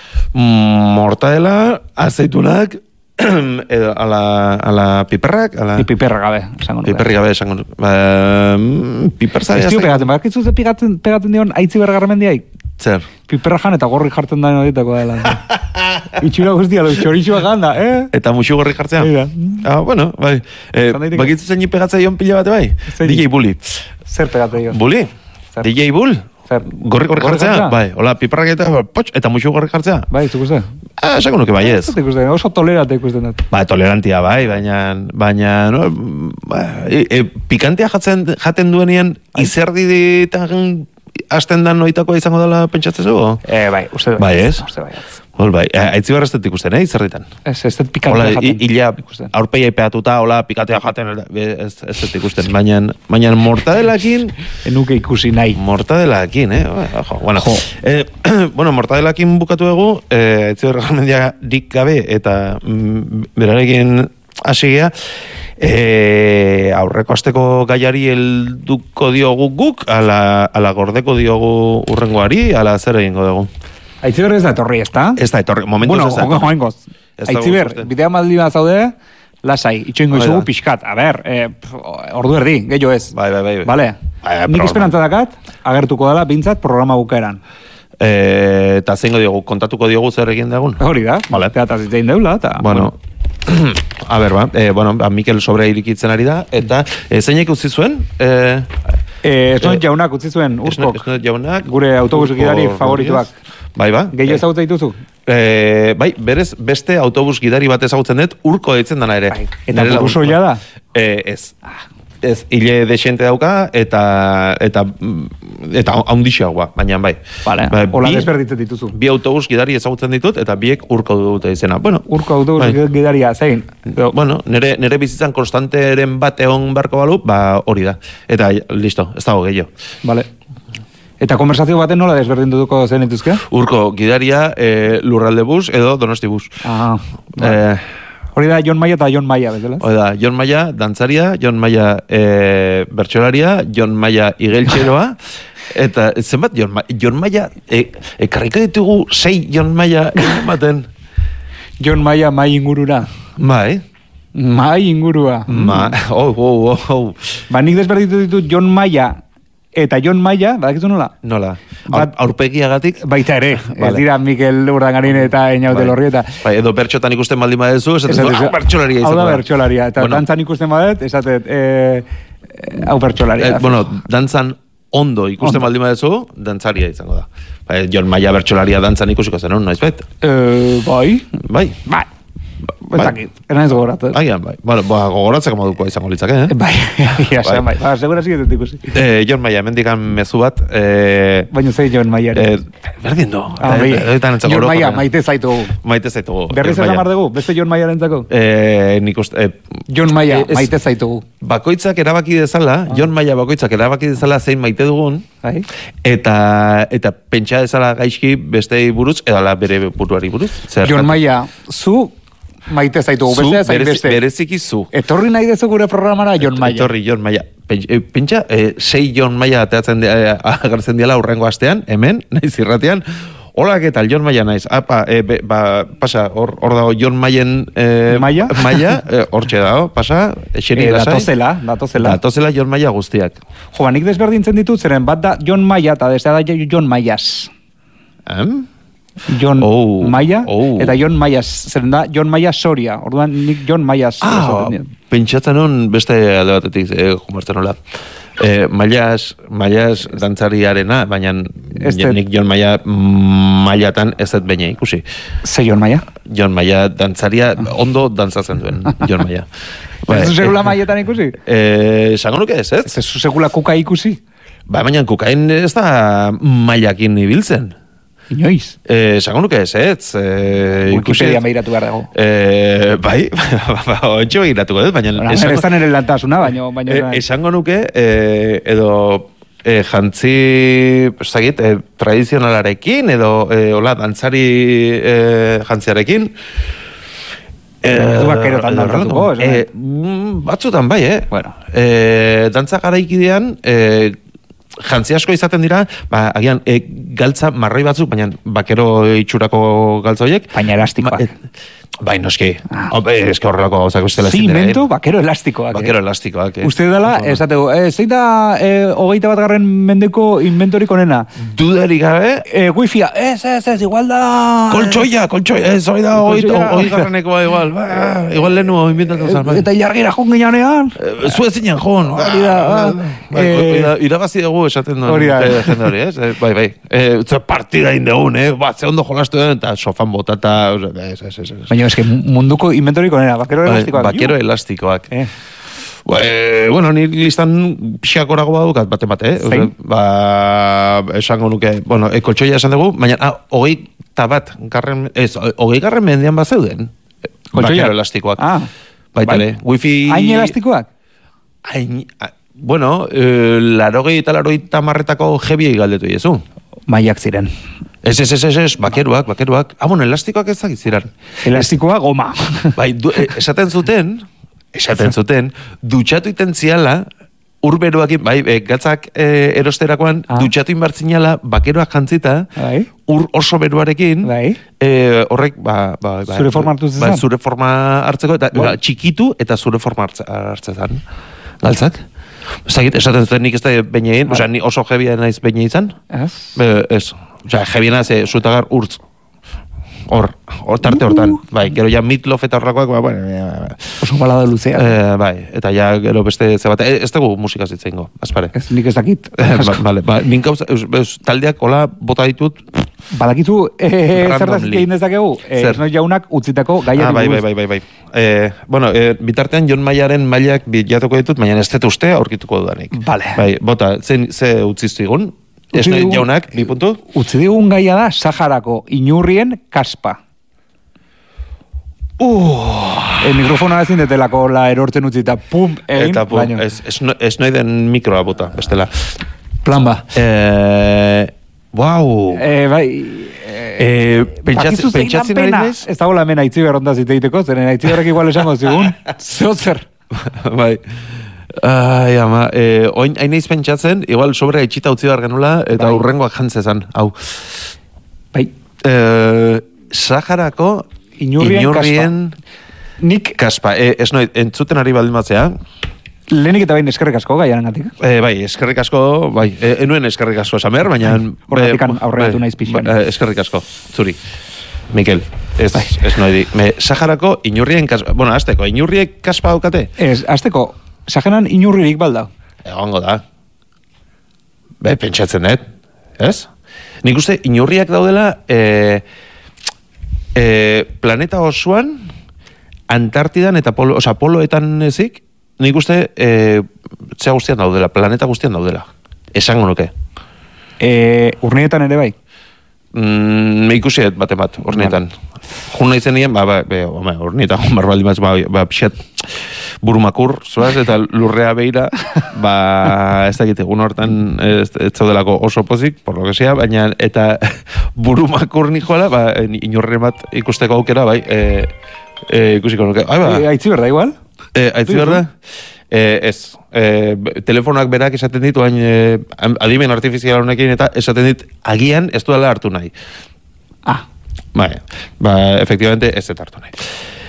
Speaker 5: Mm, mortadela, azeitunak, edo, ala, ala piperrak, ala...
Speaker 6: Piperra gabe, esango nuke.
Speaker 5: Piperri gabe, esango nuke. Uh, Piperzari...
Speaker 6: Ez dio pegatzen, bakitzu ze pegatzen, pegatzen dion Aitziber Garmendiai?
Speaker 5: Zer?
Speaker 6: Piperra jan eta gorri jartzen da horietako dela. Itxura guztia, los txorixua ganda, eh?
Speaker 5: Eta musu gorri jartzea? Ah, bueno, bai. Eh, bakitzu zein pegatzen dion pila bate bai? D J Bully.
Speaker 6: Zer pegatzen dion?
Speaker 5: Bully? D J Bull? Gorri gorri jartzea? Bai, hola, piperrak eta potx, eta musu gorri jartzea?
Speaker 6: Bai, zuk uste?
Speaker 5: Ah, esako nuke bai ez.
Speaker 6: Oso tolerante ikusten dut.
Speaker 5: Ba, tolerantia bai, baina, baina, no, ba, e, e, pikantea jatzen, jaten duenean, izerdi ditan hasten dan noitakoa izango dela pentsatzen zugu?
Speaker 6: Eh, bai, uste bai.
Speaker 5: Bai ez?
Speaker 6: Uste bai ez.
Speaker 5: Hol bai, Aitziber ez dut ikusten, eh, izerditan.
Speaker 6: Ez, ez dut pikantea jaten.
Speaker 5: Ila, aurpeia ipeatuta, hola, pikatea jaten, ez, ez dut ikusten, baina, baina mortadelakin...
Speaker 6: Enuke ikusi nahi.
Speaker 5: Mortadelakin, eh? Jo, bueno, jo. Eh, bueno, mortadelakin bukatu dugu, eh, Aitziber Garmendia dik gabe, eta mm, berarekin hasigea, eh, aurreko asteko gaiari helduko diogu guk, ala, ala gordeko diogu urrengoari, ala zer egingo dugu.
Speaker 6: Aitziber ez da etorri, ez da?
Speaker 5: Ez da etorri, momentuz
Speaker 6: bueno,
Speaker 5: ez da.
Speaker 6: Bueno, joengoz. Aitziber, bidea maldi bat zaude, lasai, itxoingo izugu pixkat. A ber, eh, ordu erdi, gehiago ez.
Speaker 5: Bai, bai, bai.
Speaker 6: Vale. Nik esperantza dakat, agertuko dela, bintzat, programa bukaeran.
Speaker 5: Eh, eta zeingo diogu, kontatuko diogu zer egin dagun?
Speaker 6: Hori da,
Speaker 5: vale.
Speaker 6: Teataz itzein deula, eta...
Speaker 5: Bueno, bueno. A ber, ba, eh, bueno, ba, Mikel sobre irikitzen ari da, eta eh, zeinek utzi zuen? Eh,
Speaker 6: eh, Esnoet eh, jaunak utzi zuen, urkok.
Speaker 5: Esnoet jaunak.
Speaker 6: Gure autobus gidari favorituak.
Speaker 5: Bai, ba.
Speaker 6: Gehiago eh, ezagutza dituzu?
Speaker 5: Eh, bai, berez, beste autobus gidari bat ezagutzen dut, urko eitzen dana ere.
Speaker 6: Bai. Eta buruso ja da?
Speaker 5: Eh, ez. Ez, hile desente dauka, eta eta eta haundixeagoa, baina bai.
Speaker 6: Vale, ba, hola desberditzen dituzu.
Speaker 5: Bi autobus gidari ezagutzen ditut, eta biek urko dute izena. Bueno,
Speaker 6: urko autobus bai. Gidaria, zein?
Speaker 5: Bueno, nire, nire bizitzan konstanteren bat egon barko balu, ba hori da. Eta listo, ez dago gehiago.
Speaker 6: Vale. Eta konversazio baten nola desberdintuko zen dituzke?
Speaker 5: Urko gidaria, eh, lurralde bus edo donosti bus.
Speaker 6: Ah,
Speaker 5: bai. Eh,
Speaker 6: hori da Jon Maia eta Jon Maia, bezala?
Speaker 5: Hori da, Jon Maia dantzaria, Jon Maia e, bertxolaria, Jon Maia igeltxeroa, eta zenbat Jon Maia, Jon Maia e, ekarriko ditugu sei Jon Maia ematen.
Speaker 6: Jon Maia mai ingurura.
Speaker 5: Bai.
Speaker 6: Mai ingurua.
Speaker 5: Ma, oh, oh, oh, oh.
Speaker 6: Ba, nik desberditu ditut Jon Maia eta Jon Maia, badakizu nola?
Speaker 5: Nola? Bat, aurpegiagatik?
Speaker 6: Baita ere, vale. Ez dira Mikel Urdangarin eta Einaute bai. Lorrieta.
Speaker 5: Bai, edo bertxotan ikusten baldin badezu, esaten du, hau bertxolaria izan.
Speaker 6: Hau da bertxolaria, eta bueno. Dantzan ikusten badet, esaten, eh, hau bertxolaria.
Speaker 5: Eh, bueno, dantzan ondo ikusten ondo. Baldin badezu, dantzaria izango da. Bai, Jon Maia bertxolaria dantzan ikusiko zen, noiz bet?
Speaker 6: Eh, bai.
Speaker 5: Bai.
Speaker 6: Bai. Ez dakit, ernaiz gogoratzen.
Speaker 5: Agian, bai. Bueno, ba, gogoratzeko modukoa izango litzake, eh?
Speaker 6: Bai, ja, bai. bai. Ba, segura ziket ikusi.
Speaker 5: Eh, Jon Maia, mendikan mezu bat. Eh,
Speaker 6: Baina zei Jon Maia.
Speaker 5: Eh, berdin do.
Speaker 6: Ah, bai. Jon Maia, maite zaitugu.
Speaker 5: Maite zaitugu.
Speaker 6: Berriz ez amar dugu, beste Jon Maia rentzako?
Speaker 5: Eh, nik uste... Eh,
Speaker 6: Jon Maia, es, maite zaitugu.
Speaker 5: Bakoitzak erabaki dezala, ah. Jon Maia bakoitzak erabaki dezala zein maite dugun,
Speaker 6: bai.
Speaker 5: eta, eta pentsa dezala gaizki bestei buruz, edo ala bere buruari buruz.
Speaker 6: Jon Maia, zu... Maite zaitugu, beste zain beste.
Speaker 5: Bereziki zu.
Speaker 6: Etorri nahi dezu gure programara Jon Maia.
Speaker 5: Etorri Jon Maia. Pentsa, eh, sei Jon Maia ateatzen di, eh, agertzen diala urrengo astean, hemen, naiz irratean, Hola, ¿qué tal? Jon Maia naiz. Apa, e, be, ba, pasa, hor, hor dago Jon Maien... E,
Speaker 6: Maia?
Speaker 5: Maia, hor e, dago, pasa, eseri
Speaker 6: e,
Speaker 5: lasai.
Speaker 6: Datozela, datozela.
Speaker 5: Datozela Jon Maia guztiak.
Speaker 6: Jo, ba, nik desberdintzen ditut, zeren bat da Jon Maia, eta destea da Jon Maias.
Speaker 5: Em?
Speaker 6: Jon
Speaker 5: oh,
Speaker 6: Maia,
Speaker 5: oh.
Speaker 6: eta Jon Maias, zeren da Jon Maia Soria, orduan nik Jon Maias.
Speaker 5: Ah, pentsatzen hon beste alde batetik, eh, jumartzen hola. Eh, Maias, Maias dantzariarena, baina este... nik Jon Maia mailatan ez dut baina ikusi.
Speaker 6: Ze Jon Maia?
Speaker 5: Jon Maia dantzaria ondo dantzatzen duen, Jon Maia.
Speaker 6: Ez zu segula maietan ikusi?
Speaker 5: Eh, esango nuke ez, ez?
Speaker 6: Ez zu segula kuka ikusi?
Speaker 5: Ba, baina kukain ez da mailakin ibiltzen.
Speaker 6: Inoiz?
Speaker 5: Eh, esango nuke ez, ez? Eh,
Speaker 6: Wikipedia meiratu behar dago.
Speaker 5: Eh, bai, ontsi begiratuko dut, baina...
Speaker 6: Esango, ez da nire lantasuna, baina... baina
Speaker 5: eh, esango nuke, eh, edo... Eh, jantzi, ez dakit, eh, tradizionalarekin, edo, eh, hola, dantzari eh, jantziarekin...
Speaker 6: Ez du bakerotan dantzatuko,
Speaker 5: eh, batzutan bai, eh? Bueno. Eh, dantza garaikidean... Eh, jantzi asko izaten dira, ba, agian, e, galtza marroi batzuk, baina bakero itxurako galtza horiek.
Speaker 6: Baina elastikoak.
Speaker 5: Bai, noski. Ah. Eske horrelako gauzak ustela
Speaker 6: ezin dira. Zimento, bakero elastikoak.
Speaker 5: Bakero elastikoak.
Speaker 6: Eh. Uste dela, esateko, eh, zein da eh, hogeita bat garren mendeko inventorik onena?
Speaker 5: Dudarik gabe?
Speaker 6: Eh, Wi-Fia, ez, ez, ez, igual da...
Speaker 5: Koltsoia, koltsoia, ez, hoi da, hoi garraneko ba, igual. Ba, igual lehenu inventatu zan.
Speaker 6: Eta jargira jon ginean?
Speaker 5: Zu ez zinen jon. Irabazi dugu esaten duen. Hori da. Bai, bai. Ze partida indegun, eh? Ba, ze ondo jolastu den, eta sofan botata...
Speaker 6: Baina, eske munduko inventorik onena, bakero elastikoak.
Speaker 5: Bakero elastikoak. Eh. Bueno, ni listan pixakorago badukat, bate bate, eh? Zein? Ba, esango nuke, bueno, e, koltsoia esan dugu, baina, ah, hogei tabat, garren, ez, hogei garren mendean bat zeuden. Bakero elastikoak.
Speaker 6: Ah.
Speaker 5: Baitale, bai? Wifi...
Speaker 6: Hain elastikoak?
Speaker 5: Hain, bueno, eh, larogei eta larogei tamarretako jebiei galdetu jezu.
Speaker 6: Maiak ziren.
Speaker 5: Ez, ez, ez, ez, ez, bakeruak, bakeruak. Ah, bueno, elastikoak ez dakit ziren.
Speaker 6: Elastikoa goma.
Speaker 5: Bai, du, esaten zuten, esaten zuten, dutxatu iten ziala, urberuakin, bai, e, gatzak e, erosterakoan, ah. dutxatu inbartzinala, bakeruak jantzita, bai. Ur oso beruarekin, bai. e, horrek, ba, ba, ba,
Speaker 6: zure forma hartu zezan?
Speaker 5: Ba, zure forma hartzeko, eta ba, txikitu eta zure forma hartzezan. Galtzak? Zagit, esaten zuten nik ez da baina egin, bai. Osa, ni oso jebia naiz baina izan? Ez? Be, ez. Osa, jebiena ze zutagar urtz. Hor, hor tarte hortan. Uh, bai, gero ja Meatloaf eta horrakoak, ba, bueno... Ja,
Speaker 6: oso balada luzea.
Speaker 5: Eh, bai, eta ja gero beste zebate, ez dugu musikaz ditzen go, azpare.
Speaker 6: Ez, nik ez dakit.
Speaker 5: ba, vale, ba, ninka, taldeak hola bota ditut...
Speaker 6: Badakizu, eh, zer da zikein dezakegu? Eh, ez noi jaunak utzitako gaiari
Speaker 5: ah, bai, bai, bai, bai, bai. Eh, bueno, eh, bitartean Jon Maiaren mailak bilatuko ditut, baina ez dut uste aurkituko dudanik.
Speaker 6: Vale.
Speaker 5: Bai, bota, ze, ze utziztu igun? Ez noi jaunak, bi puntu?
Speaker 6: Utzi digun gaia da, Saharako inurrien kaspa. Uh, el mikrofona ezin detelako la erortzen utzita, pum, egin,
Speaker 5: eta pum, baino. Ez, ez, ez noi den mikroa bota, bestela.
Speaker 6: Plan ba.
Speaker 5: Eh, wow.
Speaker 6: Eh, bai...
Speaker 5: Eh, pentsatzen, pentsatzen ari naiz?
Speaker 6: Ez dago la mena Aitziber ondaz iteiteko, zeren Aitziberrek igual esango zigun, zeotzer.
Speaker 5: Bai. Ai, ama, eh, oin haineiz pentsatzen, igual sobre etxita utzi behar genula, eta bai. Urrengoak jantzezan, hau.
Speaker 6: Bai.
Speaker 5: Eh, Saharako inurrien, inurrien kaspa. Nik kaspa. Eh, ez noi, entzuten ari baldin batzea.
Speaker 6: Lehenik eta bain eskerrik asko gaiaren gatik.
Speaker 5: Eh, bai, eskerrik asko, bai, eh, enuen eskerrik asko esamer, baina...
Speaker 6: Horretik eh, aurreatu naiz pixan.
Speaker 5: Eh, eskerrik asko, zuri. Mikel, ez, bai. Ez noi di. Me, Saharako inurrien kaspa, bueno, azteko, inurriek kaspa daukate?
Speaker 6: Ez, azteko, Saharan inurririk balda.
Speaker 5: Egongo da. Be, pentsatzen dut, ez? Nik uste, inurriak daudela e, e, planeta osoan Antartidan eta polo, oza, poloetan ezik, nik uste e, zea guztian daudela, planeta guztian daudela. Esango nuke.
Speaker 6: E, urnietan ere bai?
Speaker 5: Mm, ikusi baten bat, urnietan. Jun nahi zenien, ba, ba, be, ome, urnietan, jun barbaldi maz, ba, ba, pixat, burumakur, zuaz, eta lurrea beira, ba, ez dakit, egun hortan ez, ez zaudelako oso pozik, por lo que sea, baina, eta burumakur nikoela, ba, inorren bat ikusteko aukera, bai, e, e, ikusiko nuke. Ai, ba.
Speaker 6: E, aitzi berda, igual?
Speaker 5: E, aitzi berda? E, ez. E, telefonak berak esaten ditu, hain, e, adimen artifizial honekin, eta esaten dit, agian ez duela hartu nahi.
Speaker 6: Ah.
Speaker 5: Bai, ba, efectivamente, ez etartu nahi.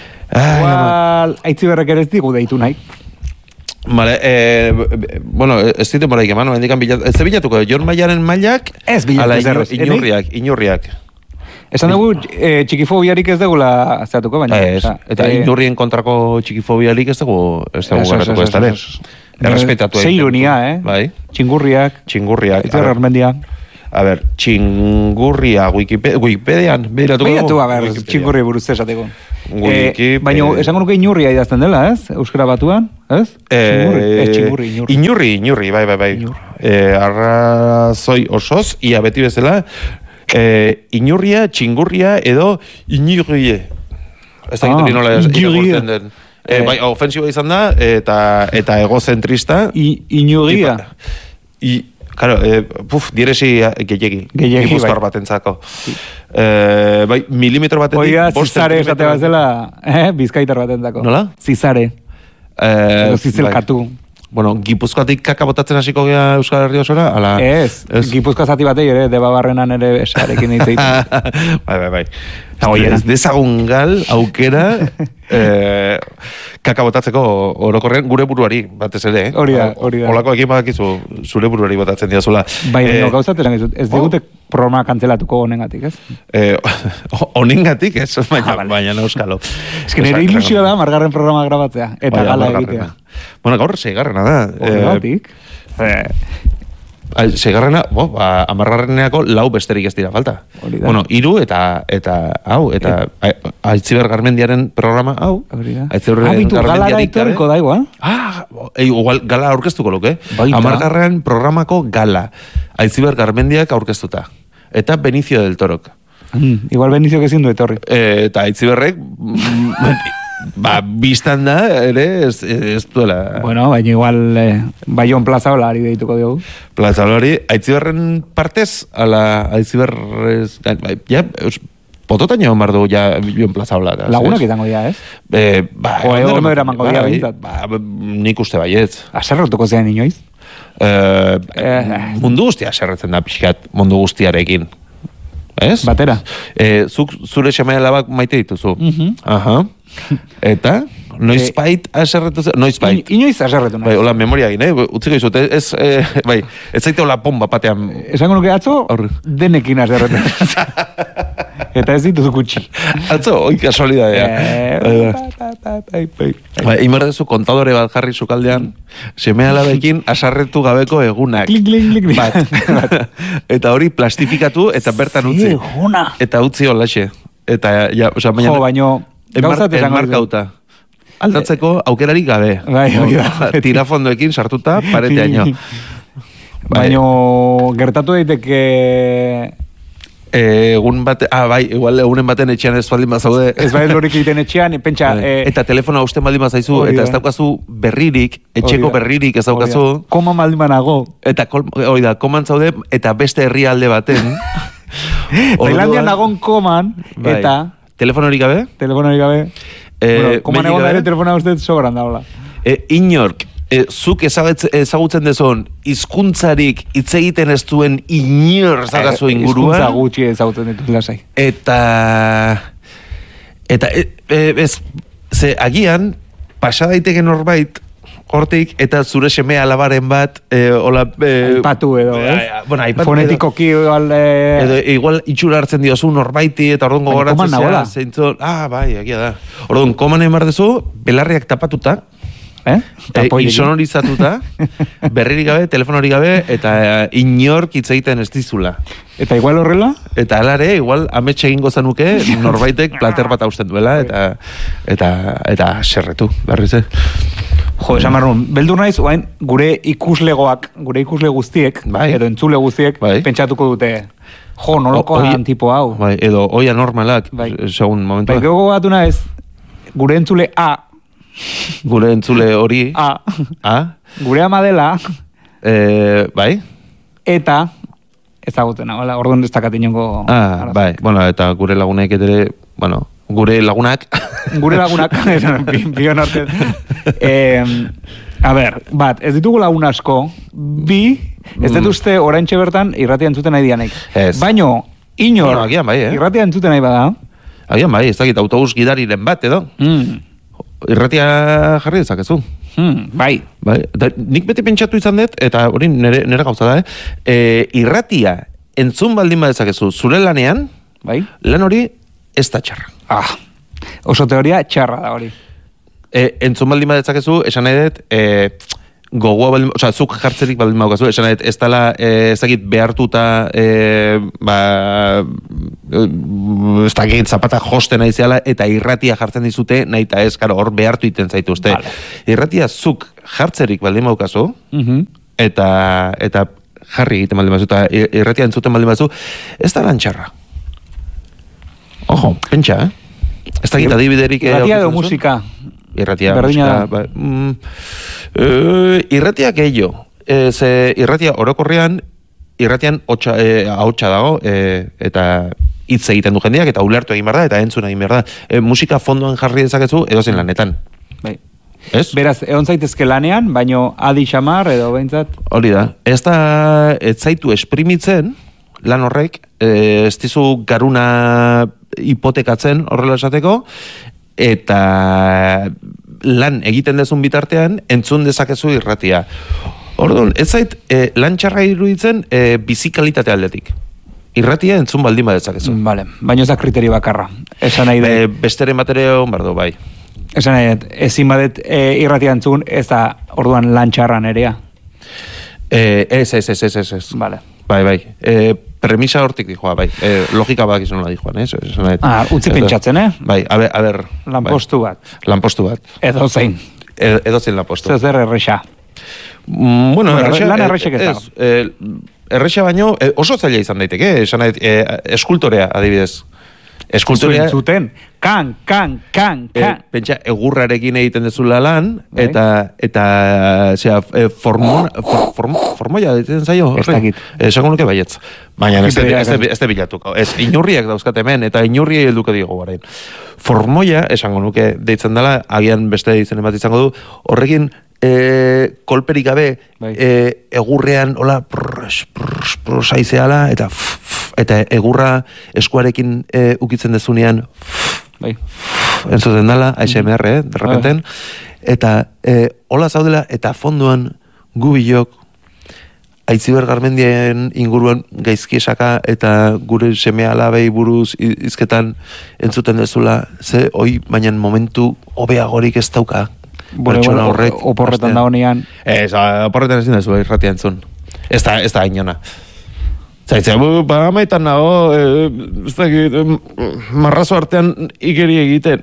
Speaker 6: Igual, Aitziberrek ere ez digu deitu nahi.
Speaker 5: Vale, eh, bueno, ez ditu moraik eman, bendikan bilatu, ez bilatuko, Jon Maiaren mailak,
Speaker 6: ez bilatu zerrez.
Speaker 5: Inurriak, inurriak.
Speaker 6: Esan dugu, e, txikifobiarik ez dugula zeatuko, baina.
Speaker 5: Ez, eta e... inurrien kontrako txikifobiarik ez dugu, ez dugu garratuko ez dara. Errespetatu egiten.
Speaker 6: Ze ironia, eh?
Speaker 5: Bai.
Speaker 6: Txingurriak.
Speaker 5: Txingurriak.
Speaker 6: Itzerra Armendia.
Speaker 5: A ber, txingurria Wikipedian, behiratuko dugu?
Speaker 6: Behiratu, a ber, txingurri buruz esateko.
Speaker 5: Wikipedia.
Speaker 6: Baina, esango nuke inurria idazten dela, ez? Euskara batuan, ez? Txingurri, ez txingurri, inurri.
Speaker 5: Inurri, inurri, bai, bai, bai. Arrazoi osoz, ia beti bezala, Eh, inurria, txingurria edo inurrie. Ez da gitarri nola irakurtzen den. Eh, bai, ofensiboa izan da, eta, eta egozentrista.
Speaker 6: I, inurria.
Speaker 5: I, claro, eh, puf, diresi gehiagi.
Speaker 6: Gehiagi,
Speaker 5: bai. Batentzako. Eh, bai, milimetro batetik.
Speaker 6: Oiga, zizare esate bazela, eh, bizkaitar batentzako.
Speaker 5: Nola?
Speaker 6: Zizare.
Speaker 5: Eh,
Speaker 6: zizelkatu.
Speaker 5: Bai. Bueno, Gipuzkoatik kaka botatzen hasiko gea Euskal Herri osora? Ala,
Speaker 6: ez, ez, Gipuzkoa zati batei ere, debabarrenan ere esarekin hitz egiten.
Speaker 5: bai, bai, bai. Ez dezagun gal, aukera, eh, kaka botatzeko orokorrean gure buruari, batez ere. Eh?
Speaker 6: Hori da, hori da.
Speaker 5: Olako ekin badakizu, zure buruari botatzen diazula.
Speaker 6: Bai, eh, no, gauzat esan gizut, ez digute oh. programa kantzelatuko honengatik, ez?
Speaker 5: Eh, honengatik, ez? Baina, ah, vale. Baina no euskalo.
Speaker 6: Ez que nire ilusio da, margarren programa grabatzea, eta Oia, gala egitea.
Speaker 5: Bueno, gaur seigarrena da.
Speaker 6: Horregatik.
Speaker 5: Eh, seigarrena, bo, ba, amargarreneako lau besterik ez dira falta. Bueno, hiru eta eta hau, eta Aitziber Garmendiaren programa hau.
Speaker 6: Aitziber Garmendiarik gabe. Da igual.
Speaker 5: Ah, e, igual gala aurkeztuko luke. Amargarren programako gala. Aitziber Garmendiak aurkeztuta. Eta Benicio del Torok.
Speaker 6: Mm, igual Benicio que zindu etorri.
Speaker 5: Eh, eta Aitziberrek ba, biztan da, ere, ez, ez duela.
Speaker 6: Bueno, baina igual, eh, Baion Plaza Olari deituko diogu.
Speaker 5: Plaza Olari, Aitziberren partez, ala, Aitziberrez, ja, pototan jo mardu, ja, Bion Plaza Olari.
Speaker 6: Lagunak izango dira, ez?
Speaker 5: Eh, ba,
Speaker 6: jo, ego no eramango dira, bintzat.
Speaker 5: Ba, nik uste baietz.
Speaker 6: Aserrotuko zean inoiz?
Speaker 5: Eh, eh, mundu guztia aserretzen da, pixkat, mundu guztiarekin. Ez?
Speaker 6: Batera.
Speaker 5: Eh, zuk zure seme alabak maite dituzu.
Speaker 6: Uh-huh.
Speaker 5: Aha. Eta, noiz bait aserretu zen? Noiz bait?
Speaker 6: Inoiz aserretu nahi.
Speaker 5: Bai, hola, memoria egin, eh? Utziko izut, ez, eh, bai, ez zaite hola pomba batean.
Speaker 6: Esango nuke atzo, denekin aserretu. Eta ez dituzu kutsi.
Speaker 5: Atzo, oi kasualidadea. Bai, imerdezu kontadore bat jarri zukaldean, seme alabekin asarretu gabeko egunak.
Speaker 6: Klik, klik, klik.
Speaker 5: Bat. Eta hori plastifikatu eta bertan utzi.
Speaker 6: Eguna.
Speaker 5: Eta utzi holaxe. Eta, ja, oza, baina...
Speaker 6: Jo, baino...
Speaker 5: Gauzat esango enmarkauta. Aldatzeko aukerarik gabe.
Speaker 6: Bai, bai.
Speaker 5: Tirafondoekin sartuta pareteaino.
Speaker 6: Baino, gertatu daiteke...
Speaker 5: Egun bate, ah, bai, igual egunen baten etxean ez baldin bazaude.
Speaker 6: Ez bai lorik egiten etxean, pentsa...
Speaker 5: Eh, eta telefonoa usten baldin bazaizu, eta ez daukazu berririk, etxeko berririk ez daukazu.
Speaker 6: Koma baldin banago.
Speaker 5: Eta, hori da, koman zaude, eta beste herrialde baten.
Speaker 6: Tailandian nagon koman,
Speaker 5: bai.
Speaker 6: Eta...
Speaker 5: Telefonorik gabe?
Speaker 6: Telefonorik gabe.
Speaker 5: Eh,
Speaker 6: bueno, koman egon ere telefona uste sobran daula.
Speaker 5: Eh, inork, eh, zuk ezagutzen dezon, hizkuntzarik hitz egiten ez duen inor zagazu inguruan.
Speaker 6: Hizkuntza gutxi ezagutzen ditut lasai.
Speaker 5: Eta... Eta, e, e, ez, ze agian, pasa daiteke norbait, hortik, eta zure seme alabaren bat, e, hola... E,
Speaker 6: aipatu edo,
Speaker 5: eh? Bueno, aipatu
Speaker 6: fonetikoki igual... Eh...
Speaker 5: Edo, igual itxura hartzen diozu norbaiti, eta orduan gogoratzen zea, zeintzun... Ah, bai, agia da. Orduan, koman emar dezu, belarriak tapatuta,
Speaker 6: eh?
Speaker 5: E, insonorizatuta, berririk gabe, telefonorik gabe, eta e, inork hitz egiten ez dizula.
Speaker 6: Eta igual horrela?
Speaker 5: Eta alare, igual ametxe egingo zanuke, norbaitek plater bat hausten duela, eta eta eta serretu, berriz, eh?
Speaker 6: Jo, esan marrun, beldur naiz, oain, gure ikuslegoak, gure ikusle guztiek,
Speaker 5: bai.
Speaker 6: Edo entzule guztiek, bai. Pentsatuko dute, jo, noloko dan tipo hau.
Speaker 5: Bai, edo oia normalak,
Speaker 6: bai.
Speaker 5: Segun momentua.
Speaker 6: Bai, gego batu naiz, gure entzule A,
Speaker 5: gure entzule hori,
Speaker 6: A,
Speaker 5: A,
Speaker 6: gure amadela,
Speaker 5: eh, bai,
Speaker 6: eta, ezagutena, hola, orduan ez dakat inongo...
Speaker 5: Ah, arazak. Bai, bueno, eta gure lagunek ere, bueno, gure lagunak...
Speaker 6: Gure lagunak, bion arte. Eh, a ber, bat, ez ditugu lagun asko, bi, ez dut uste oraintxe bertan irratian zuten nahi dianek.
Speaker 5: Ez.
Speaker 6: Baino, Inor,
Speaker 5: bueno, agian bai, eh?
Speaker 6: irratia entzuten nahi bada.
Speaker 5: Agian bai, ez dakit autobus gidariren bat, edo?
Speaker 6: Mm.
Speaker 5: Irratia jarri dezakezu.
Speaker 6: Mm, bai.
Speaker 5: Bai. Da, nik beti pentsatu izan dut, eta hori nire, nire gauza da, eh? E, irratia entzun baldin badezakezu zure lanean,
Speaker 6: bai.
Speaker 5: Lan hori ez da txarra.
Speaker 6: Ah, oso teoria txarra da hori.
Speaker 5: E, entzun baldin badezakezu, esan nahi dut, e, gogoa baldin, oza, zuk jartzerik baldin badukazu, esan nahi dut, ez dala, e, ez dakit behartuta, e, ba, ez dakit zapata josten nahi zehala, eta irratia jartzen dizute, nahi eta ez, karo, hor behartu iten zaituzte. Vale. Irratia zuk jartzerik baldin badukazu, uh-huh. eta, eta jarri egiten baldin baduzu, eta irratia entzuten baldin baduzu, ez da lan txarra. Ojo, pentsa, eh? Ez dakit adibiderik...
Speaker 6: Irratia edo musika?
Speaker 5: Irratia, musika... Ba, mm, e, irratia gehiago. E, ze irratia orokorrean, irratian hotxa, e, ahotsa dago, e, eta hitz egiten du jendeak, eta ulertu egin behar da, eta entzun egin behar da. E, musika fondoan jarri dezakezu, edozein lanetan. Bai. Ez? Beraz, egon zaitezke lanean, baino adi xamar, edo behintzat? Hori da. Ez da, ez zaitu esprimitzen, lan horrek, e, ez dizu garuna hipotekatzen horrela esateko, eta lan egiten dezun bitartean entzun dezakezu irratia. Orduan, ez zait e, lan txarra iruditzen e, bizikalitatea aldetik. Irratia entzun baldin badezakezu. Vale, baina ez da kriterio bakarra. Esan nahi e, besteren batere hon bardo, bai. Esan nahi dut, ezin badet e, irratia entzun, ez da orduan lan txarra nerea. E, ez, ez, ez, ez, ez, ez. Vale. Bai, bai. E, premisa hortik dijoa, bai. E, logika bak izan nola dijoan, eh? Ah, utzi pentsatzen, eh? Bai, a ber, a ber. Lanpostu bai. bat. Lanpostu bat. Edo zein. E, edo zein lanpostu. Zer zer erresa. Mm, bueno, bueno, erresa. Lan erresek ez dago. E, erresa baino, e, oso zaila izan daiteke, esan nahi, e, eskultorea, adibidez. Eskultorea... Zuten, kan, kan, kan, kan. E, pentsa, egurrarekin egiten dezula lan, bai. eta, eta, zera, e, formon, for, form, formoia egiten zaio, ez dakit. Esango nuke baietz. Baina ez de bilatuko. Ez, inurriak dauzkat hemen, eta inurri helduko digo garain. Formoia, esango nuke deitzen dela, agian beste izen bat izango du, horrekin, E, kolperik gabe bai. e, egurrean hola prrrs, prrrs, prrrs, aizeala eta f, f, eta egurra eskuarekin e, ukitzen dezunean bai. entzuten dela A S M R, eh, derrepenten eta e, hola zaudela eta fondoan gubilok Aitziber Garmendien inguruan gaizki esaka eta gure seme alabei buruz izketan entzuten dezula ze hoi baina momentu hobeagorik ez dauka. Bueno, bueno, horrek, oporretan da honean. Ez, oporretan ezin da zu, irratia entzun. Ez da, ez da inona. Zaitzea, ba, amaitan nago, e, ez da, e, marrazo artean ikeri egiten.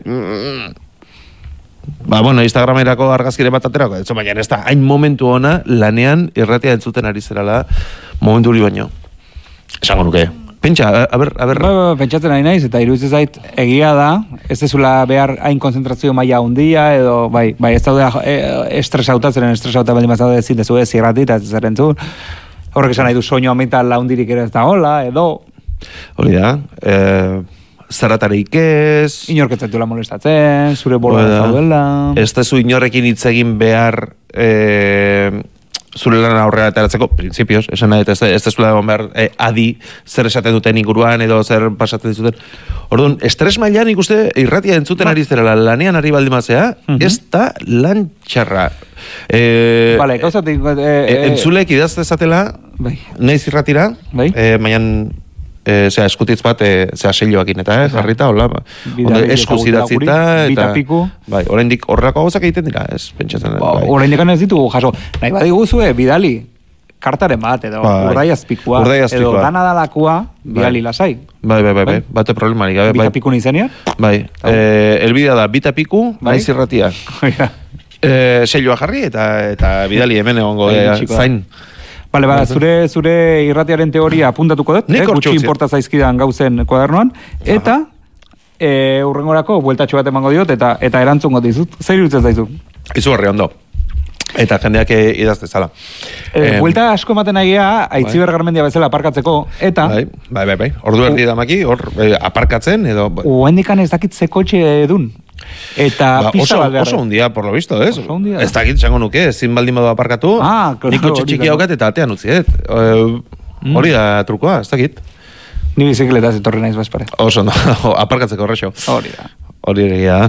Speaker 5: Ba, bueno, Instagramerako argazkire bat aterako, ez baina ez da, hain momentu ona, lanean irratia entzuten ari zerala, momentu hori baino. Esango nuke. Pentsa, a ber, a ber... Ba, ba, pentsatzen ari naiz, eta iruditzen zait, egia da, ez dezula behar hain konzentrazio maila handia edo, bai, bai, ez daude e, estresauta, zeren estresauta baldin bat zaude ezin dezu ez irrati, eta ez zer entzun. Horrek esan nahi du soinu amaitan laundirik ere ez da hola, edo... Hori da, e, zaratarik ez... Inorketzetula molestatzen, zure bola zaudela... Ez dezu inorrekin hitz egin behar... E, zure lan aurrera ateratzeko, prinsipioz, esan nahi, ez, ez dezula egon behar eh, adi zer esaten duten inguruan edo zer pasaten dizuten. Orduan, estres mailan ikuste irratia entzuten ari zera lanean ari baldimazea, uh-huh. ez da lan txarra. Eh, vale, gauzatik... Eh, eh, entzulek idaz dezatela, bai. Naiz irratira, bai. eh, maian... E, zera, eskutitz bat, e, zera, selloakin eta, eh, jarrita, hola, ba, eskuz idatzita, eta, bai, oraindik horrelako gauzak egiten dira, ez, pentsatzen. Ba, bai. Oraindik ez ditugu, jaso, nahi badiguzue, bidali, kartaren bat, edo, bai. urdaiazpikua, edo, danadalakoa, bidali bai. Lasai. Bai, bai, bai, bai, bate problemarik, bai. Bitapiku nizenean? Bai, e, elbidea da, bitapiku, bai. Naiz irratia. e, selloa jarri, eta, eta bidali hemen egongo, e, zain. Bale, ba, zure, zure irratiaren teoria apuntatuko dut, eh, gutxi inporta zaizkidan gauzen kuadernoan, eta e, urrengorako bueltatxo bat emango diot, eta eta erantzungo dizut. Zer irutzen zaizu? Izu horri ondo. Eta jendeak idazte zala. E, eh, buelta asko ematen agia, Aitziber Garmendia bezala aparkatzeko, eta... Bai, bai, bai, bai. Ordu erdi damaki, hor e, aparkatzen, edo... Uendikan ez dakit zekotxe edun. Eta ba, pista bat behar. Oso hundia, por lo visto, ez? Oso hundia. Ez dakit, zango nuke, ezin baldin badu aparkatu, ah, niko txiki haukat eta atean utzi, ez? Hori da trukoa, ez dakit.
Speaker 6: Ni bizikletaz etorri naiz bazpare.
Speaker 5: Oso, no, aparkatzeko horrexo.
Speaker 6: Hori da.
Speaker 5: Hori da.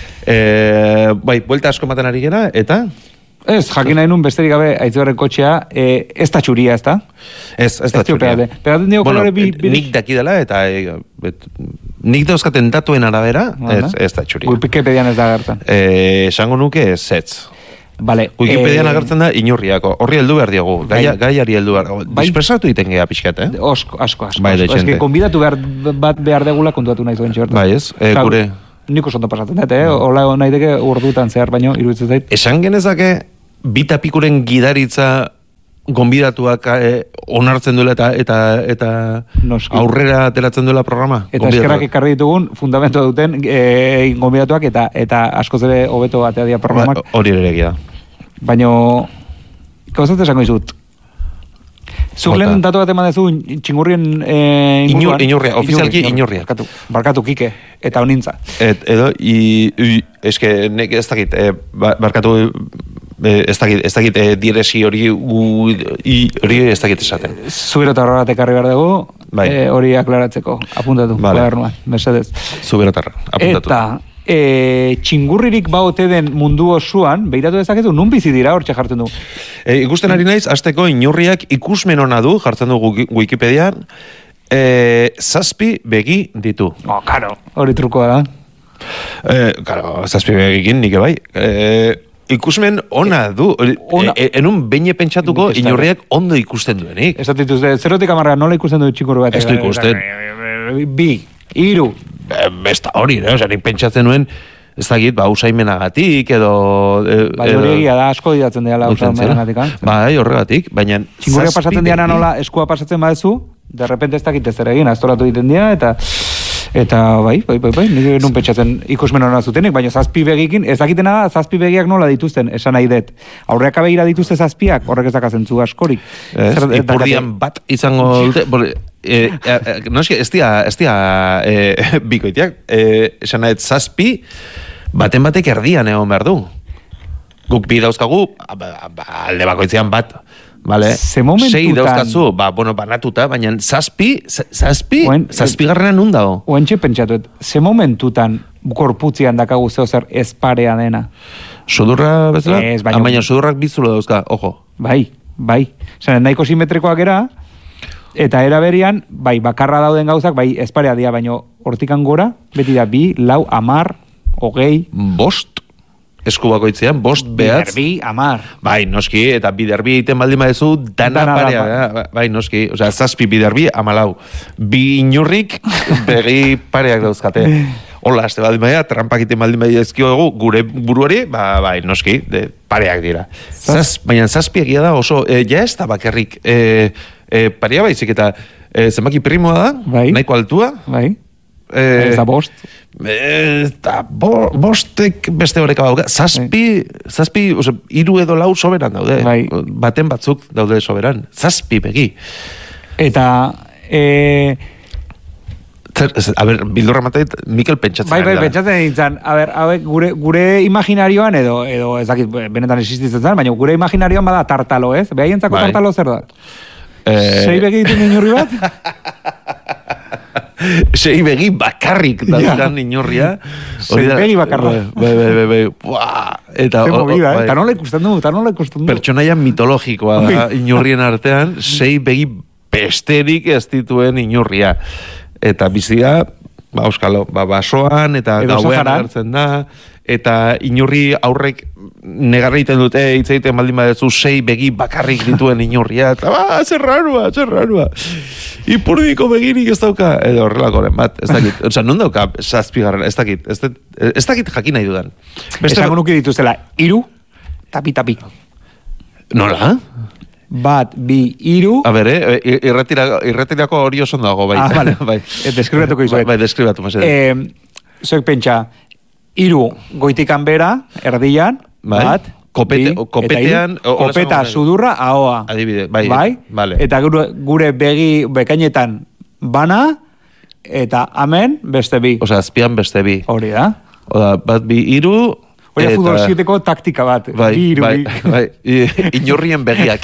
Speaker 5: E, bai, buelta asko ematen ari gera, eta?
Speaker 6: Ez, jakin nahi nun besterik gabe Aitziberren kotxea, e, ez da txuria, ez da?
Speaker 5: Ez, ez da txuria.
Speaker 6: Pegaten dio
Speaker 5: bueno,
Speaker 6: kolore bi... bi...
Speaker 5: nik daki dela, eta e, bet, nik dauzkaten datuen arabera, ez, ez da txuria.
Speaker 6: Wikipedian ez da agertzen.
Speaker 5: E, esango nuke ez, ez.
Speaker 6: Vale,
Speaker 5: Wikipedian
Speaker 6: eh,
Speaker 5: agertzen da inurriako, horri heldu behar diogu, gai, gaiari heldu behar diogu. Bai, dispersatu iten geha pixkat, eh?
Speaker 6: Osko, asko, asko.
Speaker 5: Bai,
Speaker 6: asko. Ez que konbidatu behar, bat behar degula kontuatu nahi zuen txertu.
Speaker 5: Bai, ez, e,
Speaker 6: Klar,
Speaker 5: gure...
Speaker 6: Nik oso ondo pasatzen dut, eh? Ola nahi deke urdutan zehar, baino, iruditzen zait.
Speaker 5: Esan genezake, bitapikuren gidaritza gonbidatuak eh, onartzen duela eta eta eta Noski. Aurrera ateratzen duela programa.
Speaker 6: Eta eskerrak ekarri ditugun fundamento duten eh, gonbidatuak eta eta askoz ere hobeto batea dia programak.
Speaker 5: Ba, hori ere egia.
Speaker 6: Baino, gauzat esango izut. Zuk lehen datu bat eman dezu txingurrien eh, inguruan.
Speaker 5: Inurria, ofizialki inurria.
Speaker 6: Barkatu, barkatu kike, eta honintza.
Speaker 5: Et, edo, i, i, eske, nek ez dakit, eh, barkatu, eh, ez dakit, ez dakit, eh, diresi hori, hori ez dakit esaten.
Speaker 6: Zubero eta horra tekarri behar dugu, bai. eh, hori aklaratzeko, apuntatu, vale. Kuadernuan, mesedez.
Speaker 5: Zubero eta apuntatu.
Speaker 6: Eta, E, txingurririk baote den mundu osoan, behiratu dezakezu, nun bizi dira hor jartzen du?
Speaker 5: E, ikusten ari naiz, azteko inurriak ikusmen hona du, jartzen du Wikipedian, e, zazpi begi ditu.
Speaker 6: Oh, karo, hori trukoa da.
Speaker 5: E, karo, zazpi begikin, nik bai. E, ikusmen ona du. Ona. E, enun beine pentsatuko inurriak ondo ikusten duenik.
Speaker 6: Ez atituzte, zerotik amarra nola ikusten du txingurri bat?
Speaker 5: Ez du ikusten.
Speaker 6: Bi, iru.
Speaker 5: Ez da hori, ne? Osa, nik pentsatzen nuen, ez dakit, ba, usaimenagatik, edo... E,
Speaker 6: bai, hori egia da, asko didatzen dela usaimenagatik, eh?
Speaker 5: Bai, horregatik, baina...
Speaker 6: Txingurria pasatzen diana nola, eskua pasatzen badezu, de repente ez dakit ez ere egin, astoratu egiten dira, eta... Eta bai, bai, bai, bai, nik nun pentsatzen ikusmen hona zutenik, baina zazpi begikin, ez dakitena da, zazpi begiak nola dituzten, esan nahi dut. Aurreak abegira dituzte zazpiak, horrek ezakatzen zu askorik.
Speaker 5: Ez, ipurdian bat izango dute, e, e, no eski, ez dia, ez dia e, bikoitiak, e, esan nahi zazpi, baten batek erdian egon behar du. Guk bi dauzkagu, alde bakoitzean bat, vale. Sei dauzkazu, ba, bueno, banatuta, baina zazpi, zazpi, Oen, zazpi garrana nun dago.
Speaker 6: Oentxe pentsatuet, ze momentutan korputzian dakagu zeo zer esparea dena?
Speaker 5: Sudurra bezala? Ez, baina... Baina sudurrak bizulo dauzka, ojo.
Speaker 6: Bai, bai. Zene, nahiko simetrikoak era, eta era berian, bai, bakarra dauden gauzak, bai, esparea dia, baina hortikan gora, beti da bi, lau, amar, hogei...
Speaker 5: Bost? Esku bakoitzean, bost behatz.
Speaker 6: Biderbi, amar.
Speaker 5: Bai, noski, eta biderbi egiten baldin badezu, dana, dana parea. Da, bai, noski, osea, zazpi biderbi, amalau. Bi inurrik, begi pareak dauzkate. Hola, azte baldin badea, trampak egiten baldin badea ezkio dugu, gure buruari, ba, bai, noski, de, pareak dira. Zaz, baina zazpi egia da oso, e, ja ez da bakarrik, e, e, parea baizik, eta e, zenbaki primoa da, bai. Nahiko altua.
Speaker 6: Bai. Eh, ez da bost.
Speaker 5: Ez da bo, bostek beste horreka bauka. Zazpi, bai. Zazpi, oso, iru edo lau soberan daude. Bai. Baten batzuk daude soberan. Zazpi begi.
Speaker 6: Eta... E...
Speaker 5: Zer, a ber, bildurra mateit, Mikel pentsatzen.
Speaker 6: Bai, bai, pentsatzen nintzen. A ber, a ber, gure, gure imaginarioan edo, edo ez dakit, benetan existitzen zen, baina gure imaginarioan bada tartalo, ez? Behaientzako bai. Tartalo zer da? Eh... Sei begi ditu inurri bat?
Speaker 5: Sei begi bakarrik daukan inorria.
Speaker 6: Sei begi bakarrik.
Speaker 5: Bai, bai, bai, bai. Buah! Eta
Speaker 6: movida, eh? Ta nola ikusten du, ta nola ikusten du.
Speaker 5: Pertsonaia mitologikoa da inorrien artean, sei begi besterik ez dituen inorria. Eta bizia, ba, euskalo, ba, basoan, eta gauean hartzen da, eta inurri aurrek negarra egiten dute, hitz egiten baldin badezu, sei begi bakarrik dituen inurria, eta ba, zer rarua, zer rarua. Ipurdiko begirik ez dauka, edo horrelakoren bat, ez dakit, oza, non dauka zazpigarren, ez dakit, ez, ez dakit jakin nahi dudan.
Speaker 6: Esango nuki dituzela, iru, tapi-tapi.
Speaker 5: Nola?
Speaker 6: Bat, bi, iru...
Speaker 5: A ber, eh? Irretirako, irretirako hori oso dago, bai.
Speaker 6: Ah, vale. Bai. Deskribatuko izuet.
Speaker 5: Bai, deskribatu, masede.
Speaker 6: Eh, Zoek pentsa, iru goitikan bera, erdian, bai. Bat,
Speaker 5: Kopete,
Speaker 6: bi,
Speaker 5: kopetean...
Speaker 6: Eta iru, kopeta, sudurra, ahoa.
Speaker 5: Adibide, bai.
Speaker 6: Bai?
Speaker 5: Vale.
Speaker 6: Eta gure, gure begi bekainetan bana, eta amen beste bi.
Speaker 5: Osa, azpian beste bi.
Speaker 6: Hori da.
Speaker 5: Oda, bat, bi, iru...
Speaker 6: Hori futbol sieteko taktika bat.
Speaker 5: Bai, bai, bai, inurrien begiak.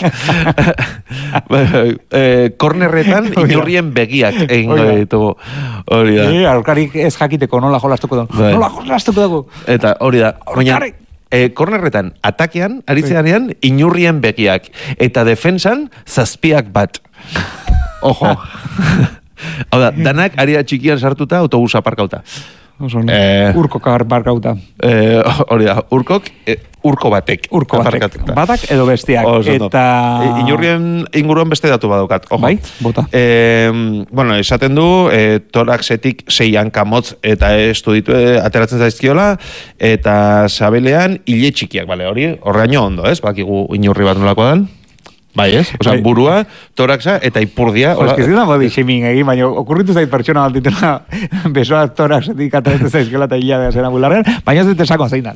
Speaker 5: Kornerretan inurrien begiak egingo ditugu. Hori da.
Speaker 6: Aurkarik ez jakiteko nola jolastuko dago. Nola jolastuko dago.
Speaker 5: Eta hori da. Aurkarik. Kornerretan atakean, aritzeanean, inurrien begiak. Eta defensan, zazpiak bat. Ojo. Hau da, danak aria txikian sartuta autobusa aparkauta.
Speaker 6: Eh, urkok aparkauta.
Speaker 5: Eh, hori da, urkok, eh, urko batek.
Speaker 6: Urko batek. Batak edo bestiak.
Speaker 5: Oh,
Speaker 6: eta...
Speaker 5: E, inurrien inguruan beste datu badaukat. Ojo.
Speaker 6: Bai, bota.
Speaker 5: Eh, bueno, esaten du, eh, toraxetik sei hankamotz eta estu ditu eh, ateratzen zaizkiola, eta sabelean hile txikiak, bale, hori, horreaino ondo, ez? Bakigu inurri bat nolako dan. Bai, ez? Osa, burua, toraxa eta ipurdia.
Speaker 6: Jo, ez da body shaming egin, baina okurritu zait pertsona bat dituna besoa toraxetik ateratzen zaizkiola eta hila da zera bularrean, baina ez dut esako zein dan.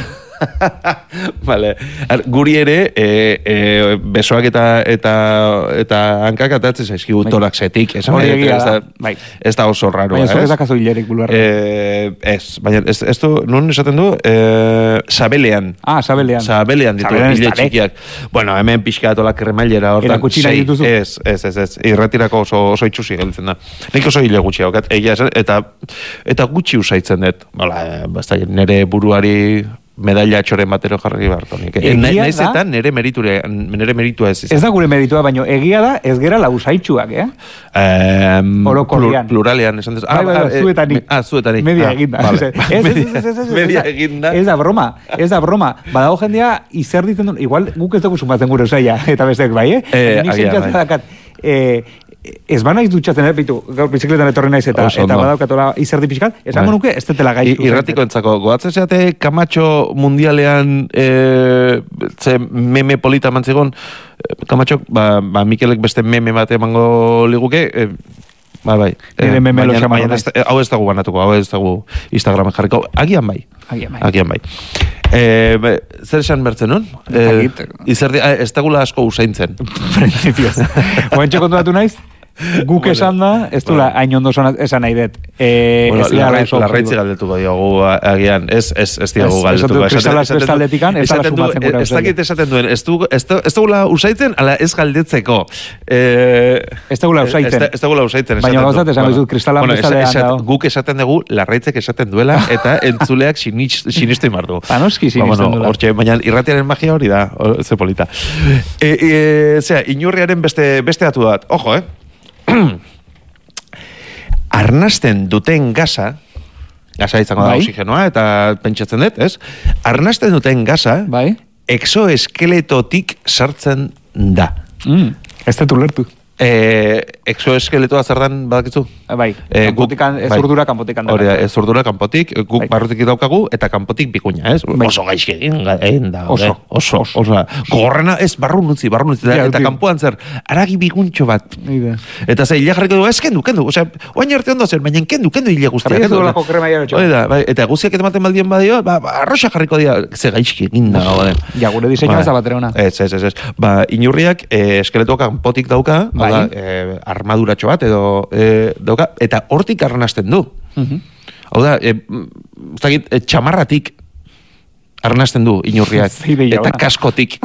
Speaker 5: Vale. Guri ere e, e, besoak eta eta eta hankak atatzen zaizkigu toraxetik, esan
Speaker 6: hori egia
Speaker 5: da,
Speaker 6: bai.
Speaker 5: Ez da oso raro,
Speaker 6: baina ez dakazu hilerik bularrean.
Speaker 5: Eh, ez, baina ez, ez du, nun esaten du, eh, sabelean.
Speaker 6: Ah, sabelean.
Speaker 5: Sabelean ditu hile txikiak. Bueno, hemen pixka atola kremailera hortan.
Speaker 6: Erakutsi nahi dituzu?
Speaker 5: Ez, ez, ez, ez. Irretirako oso, oso itxusi gelditzen da. Nik oso hile gutxi haukat, egia esan, eta, eta gutxi usaitzen dut. Hala, basta, nere buruari medalla txoren batero jarri beharko nik. Naiz eta nere meriture, nere meritua ez izan.
Speaker 6: Ez da gure meritua, baina egia da ez gera lausaitxuak, eh?
Speaker 5: Um,
Speaker 6: Orokorrian.
Speaker 5: Pluralean, esan dezu.
Speaker 6: Ah, bai, bai, zuetanik.
Speaker 5: Ah, zuetanik.
Speaker 6: Media
Speaker 5: ah,
Speaker 6: eginda.
Speaker 5: Vale.
Speaker 6: Ez, ez, ez, ez, ez.
Speaker 5: Media eginda.
Speaker 6: Ez da broma, ez da broma. Badago jendea izer ditzen duen, igual guk ez dugu sumatzen gure osaia, eta besteak bai, eh?
Speaker 5: Eh,
Speaker 6: Nik
Speaker 5: agia,
Speaker 6: sentzatzen
Speaker 5: bai.
Speaker 6: dakat, eh, ez banaiz dutxatzen, eh, bitu, gaur bizikletan etorri naiz eta,
Speaker 5: Oso,
Speaker 6: eta
Speaker 5: no.
Speaker 6: badaukatola izerdi pixkat, esango
Speaker 5: Bai.
Speaker 6: nuke, ez tetela gai.
Speaker 5: Irratiko entzako, goatzen zeate Kamatxo mundialean e, ze meme polita mantzigon, Kamatxo, ba, ba Mikelek beste meme bat emango liguke, e, ba bai.
Speaker 6: Nire meme lo xamarro
Speaker 5: ez, hau ez dago banatuko, hau ez dago Instagramen jarriko, agian bai.
Speaker 6: Agian bai.
Speaker 5: Agian bai. E, be, zer esan bertzen, non? E, izerdi, a, ez dagula asko usaintzen.
Speaker 6: Principios. Oentxe kontuatu naiz? Guk esan da, ez dula hain ondo esan nahi dut. Eh,
Speaker 5: bueno,
Speaker 6: ez
Speaker 5: larraitzi galdetuko diogu agian, ez, ez, ez diogu galdetuko.
Speaker 6: Kristalaz bestaldetikan, ez dala sumatzen gura.
Speaker 5: Ez dakit esaten duen, ez dugula usaitzen, ala ez galdetzeko. Eh,
Speaker 6: ez dugula usaitzen.
Speaker 5: Ez dugula usaitzen.
Speaker 6: Baina gauzat esan bizut, kristalan bestaldean dago.
Speaker 5: Guk esaten dugu, larraitzek esaten duela, eta entzuleak sinistu imardu.
Speaker 6: Panoski sinisten duela.
Speaker 5: Hortxe, baina irratiaren magia hori da, ze polita. Zera, inurriaren beste datu bat, ojo, eh? Arnasten duten gaza, gaza izango da
Speaker 6: bai.
Speaker 5: oxigenoa, eta pentsatzen dut, ez? Arnasten duten gaza,
Speaker 6: bai.
Speaker 5: exoeskeletotik sartzen da.
Speaker 6: Mm, ez dut ulertu.
Speaker 5: E, exoeskeletoa zer dan badakitzu?
Speaker 6: Bai,
Speaker 5: e,
Speaker 6: kanpotikan, ez
Speaker 5: bai.
Speaker 6: urdura kanpotikan.
Speaker 5: Hori da, ez urdura kanpotik, guk
Speaker 6: bai.
Speaker 5: barrutik daukagu, eta kanpotik bikuña, ez?
Speaker 6: Bai.
Speaker 5: Oso gaizki egin, egin da.
Speaker 6: Oso,
Speaker 5: oso, oso. oso. Gogorrena ez barrun utzi, barrun utzi,
Speaker 6: Ja,
Speaker 5: eta
Speaker 6: uti.
Speaker 5: kanpoan zer, aragi biguntxo bat.
Speaker 6: Ide.
Speaker 5: Eta ze, hile jarriko du, ez kendu, kendu, osea, oain arte ondo zer, baina kendu, kendu hile guztiak.
Speaker 6: Jarri ez duelako krema jarretxo.
Speaker 5: Hori da, bai, eta guztiak ematen baldien badio, ba, ba arroxa jarriko dira, ze gaizki egin da.
Speaker 6: Ja, gure diseinua ez da batera ona.
Speaker 5: Ez, ez, ez, ez. Ba, inurriak eh, eskeletoak kanpotik dauka,
Speaker 6: Bai.
Speaker 5: hau da, eh, armaduratxo bat edo eh, dauka, eta hortik arnasten du.
Speaker 6: Mhm.
Speaker 5: Hau da, eh, ez dakit, eh, txamarratik arnasten du inurriak.
Speaker 6: Zeideia
Speaker 5: Eta
Speaker 6: ona.
Speaker 5: kaskotik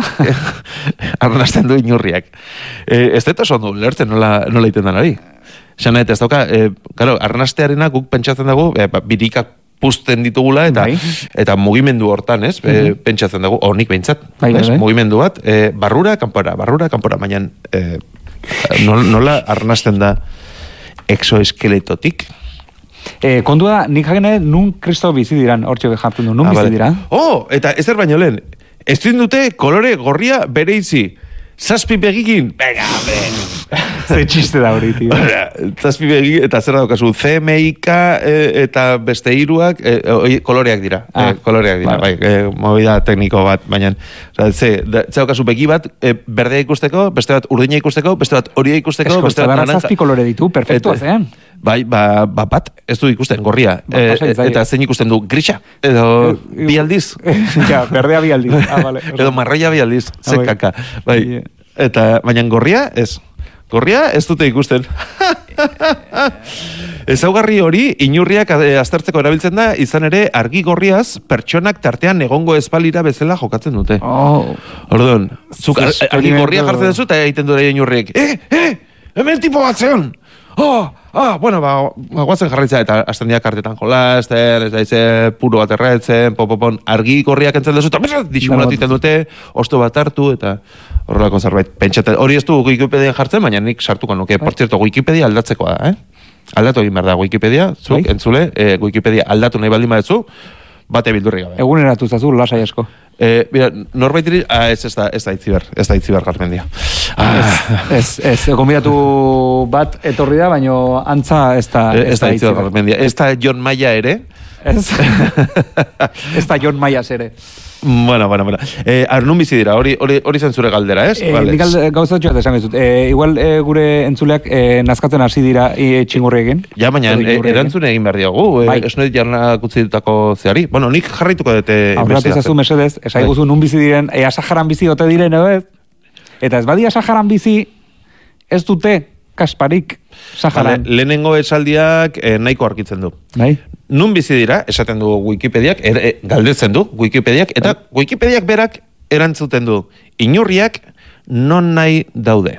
Speaker 5: arnasten du inurriak. Eh, ez dut oso ondo lertzen nola, nola iten den hori. Zena, eta ez dauka, eh, claro, arnastearena guk pentsatzen dugu, eh, ba, birikak puzten ditugula, eta
Speaker 6: Bai.
Speaker 5: eta mugimendu hortan, ez? E, pentsatzen dugu, honik behintzat,
Speaker 6: Bai,
Speaker 5: ez?
Speaker 6: bai.
Speaker 5: Mugimendu bat, e, barrura, kanpora, barrura, kanpora, baina e, nola, nola arnasten da exoeskeletotik?
Speaker 6: Eh, kontu da, nik jagene nun kristo bizi diran, hortxe jartzen du, nun
Speaker 5: Ah,
Speaker 6: bizi
Speaker 5: vale.
Speaker 6: dira?
Speaker 5: Oh, eta ezer baino lehen, ez dute kolore gorria bereizi, zazpi begikin, venga, hombre.
Speaker 6: Ze txiste da hori, tio.
Speaker 5: Zazpi begi, eta zer daukazu, C M I K e, eta beste hiruak e, oi, koloreak dira.
Speaker 6: Ah,
Speaker 5: e, koloreak dira,
Speaker 6: vale.
Speaker 5: bai, e, movida tekniko bat, baina, oza, ze, da, ze daukazu begi bat, e, berdea ikusteko, beste bat urdina ikusteko, beste bat horia ikusteko,
Speaker 6: Esko,
Speaker 5: beste bat
Speaker 6: eta
Speaker 5: naranja.
Speaker 6: zazpi kolore ditu, perfektua
Speaker 5: Eta-
Speaker 6: zean.
Speaker 5: Bai, ba, ba, bat, ez du ikusten, gorria.
Speaker 6: Ba,
Speaker 5: E,
Speaker 6: pasai zaie.
Speaker 5: eta zein ikusten du, grisa, edo
Speaker 6: Eh,
Speaker 5: bi aldiz.
Speaker 6: Ja, berdea bi aldiz. Ah, vale.
Speaker 5: Edo marroia bi aldiz,
Speaker 6: Ah,
Speaker 5: ze
Speaker 6: bai.
Speaker 5: kaka. Bai.
Speaker 6: Yeah.
Speaker 5: Eta, baina gorria, ez. Gorria ez dute ikusten. Ezaugarri hori, inurriak aztertzeko erabiltzen da, izan ere, argi gorriaz, pertsonak tartean egongo espalira bezala jokatzen dute.
Speaker 6: Oh.
Speaker 5: Orduan, zuk argi gorria jartzen duzu, eta egiten dure inurriek, eh, eh, hemen tipo bat zeon! Oh, ah, bueno, ba, ba guazen jarraitza, eta hasten dira kartetan jolazten, ez daize, puro bat erretzen, popopon, argi gorriak entzen duzu, eta disimulatu iten dute, osto bat hartu, eta horrelako zerbait. Pentsate, hori ez du Wikipedian jartzen, baina nik sartuko nuke. Por cierto, Wikipedia aldatzekoa da, eh? Aldatu egin behar da Wikipedia, zuk, entzule, eh, Wikipedia aldatu nahi baldin badezu, bate bildurri gabe.
Speaker 6: Eguneratu zazu, lasai asko.
Speaker 5: Eh, mira, norbait iri, ah, ez, ez da, ez da itziber, ez da itziber Garmendia. Ah.
Speaker 6: Ez, ez, konbidatu bat etorri da, baino antza ez da,
Speaker 5: ez, ez da itziber Garmendia. Ez da John Maia ere.
Speaker 6: Ez, ez da John Maias ere.
Speaker 5: Bueno, bueno, bueno. Eh, Arnun bizi dira, hori hori hori zen zure galdera, ez?
Speaker 6: Eh, vale. Nik gauzatxo bat esan bezut. Eh, igual eh, gure entzuleak eh, nazkatzen hasi dira e, txingurriekin.
Speaker 5: Ja, baina e, erantzune egin behar diogu. Bai. Ez noit jarnak utzi dutako zeari. Bueno, nik jarraituko dute...
Speaker 6: Aurratu izazu mesedez, esai guzu nun bizi diren, ea Saharan bizi ote diren, edo ez? Eta ez badia Saharan bizi, ez dute kasparik Saharan.
Speaker 5: Vale, lehenengo esaldiak eh, nahiko arkitzen du.
Speaker 6: Bai.
Speaker 5: Nun bizi dira, esaten du Wikipediak, er, e, galdetzen du Wikipediak, eta Wikipediak berak erantzuten du, inurriak non nahi daude.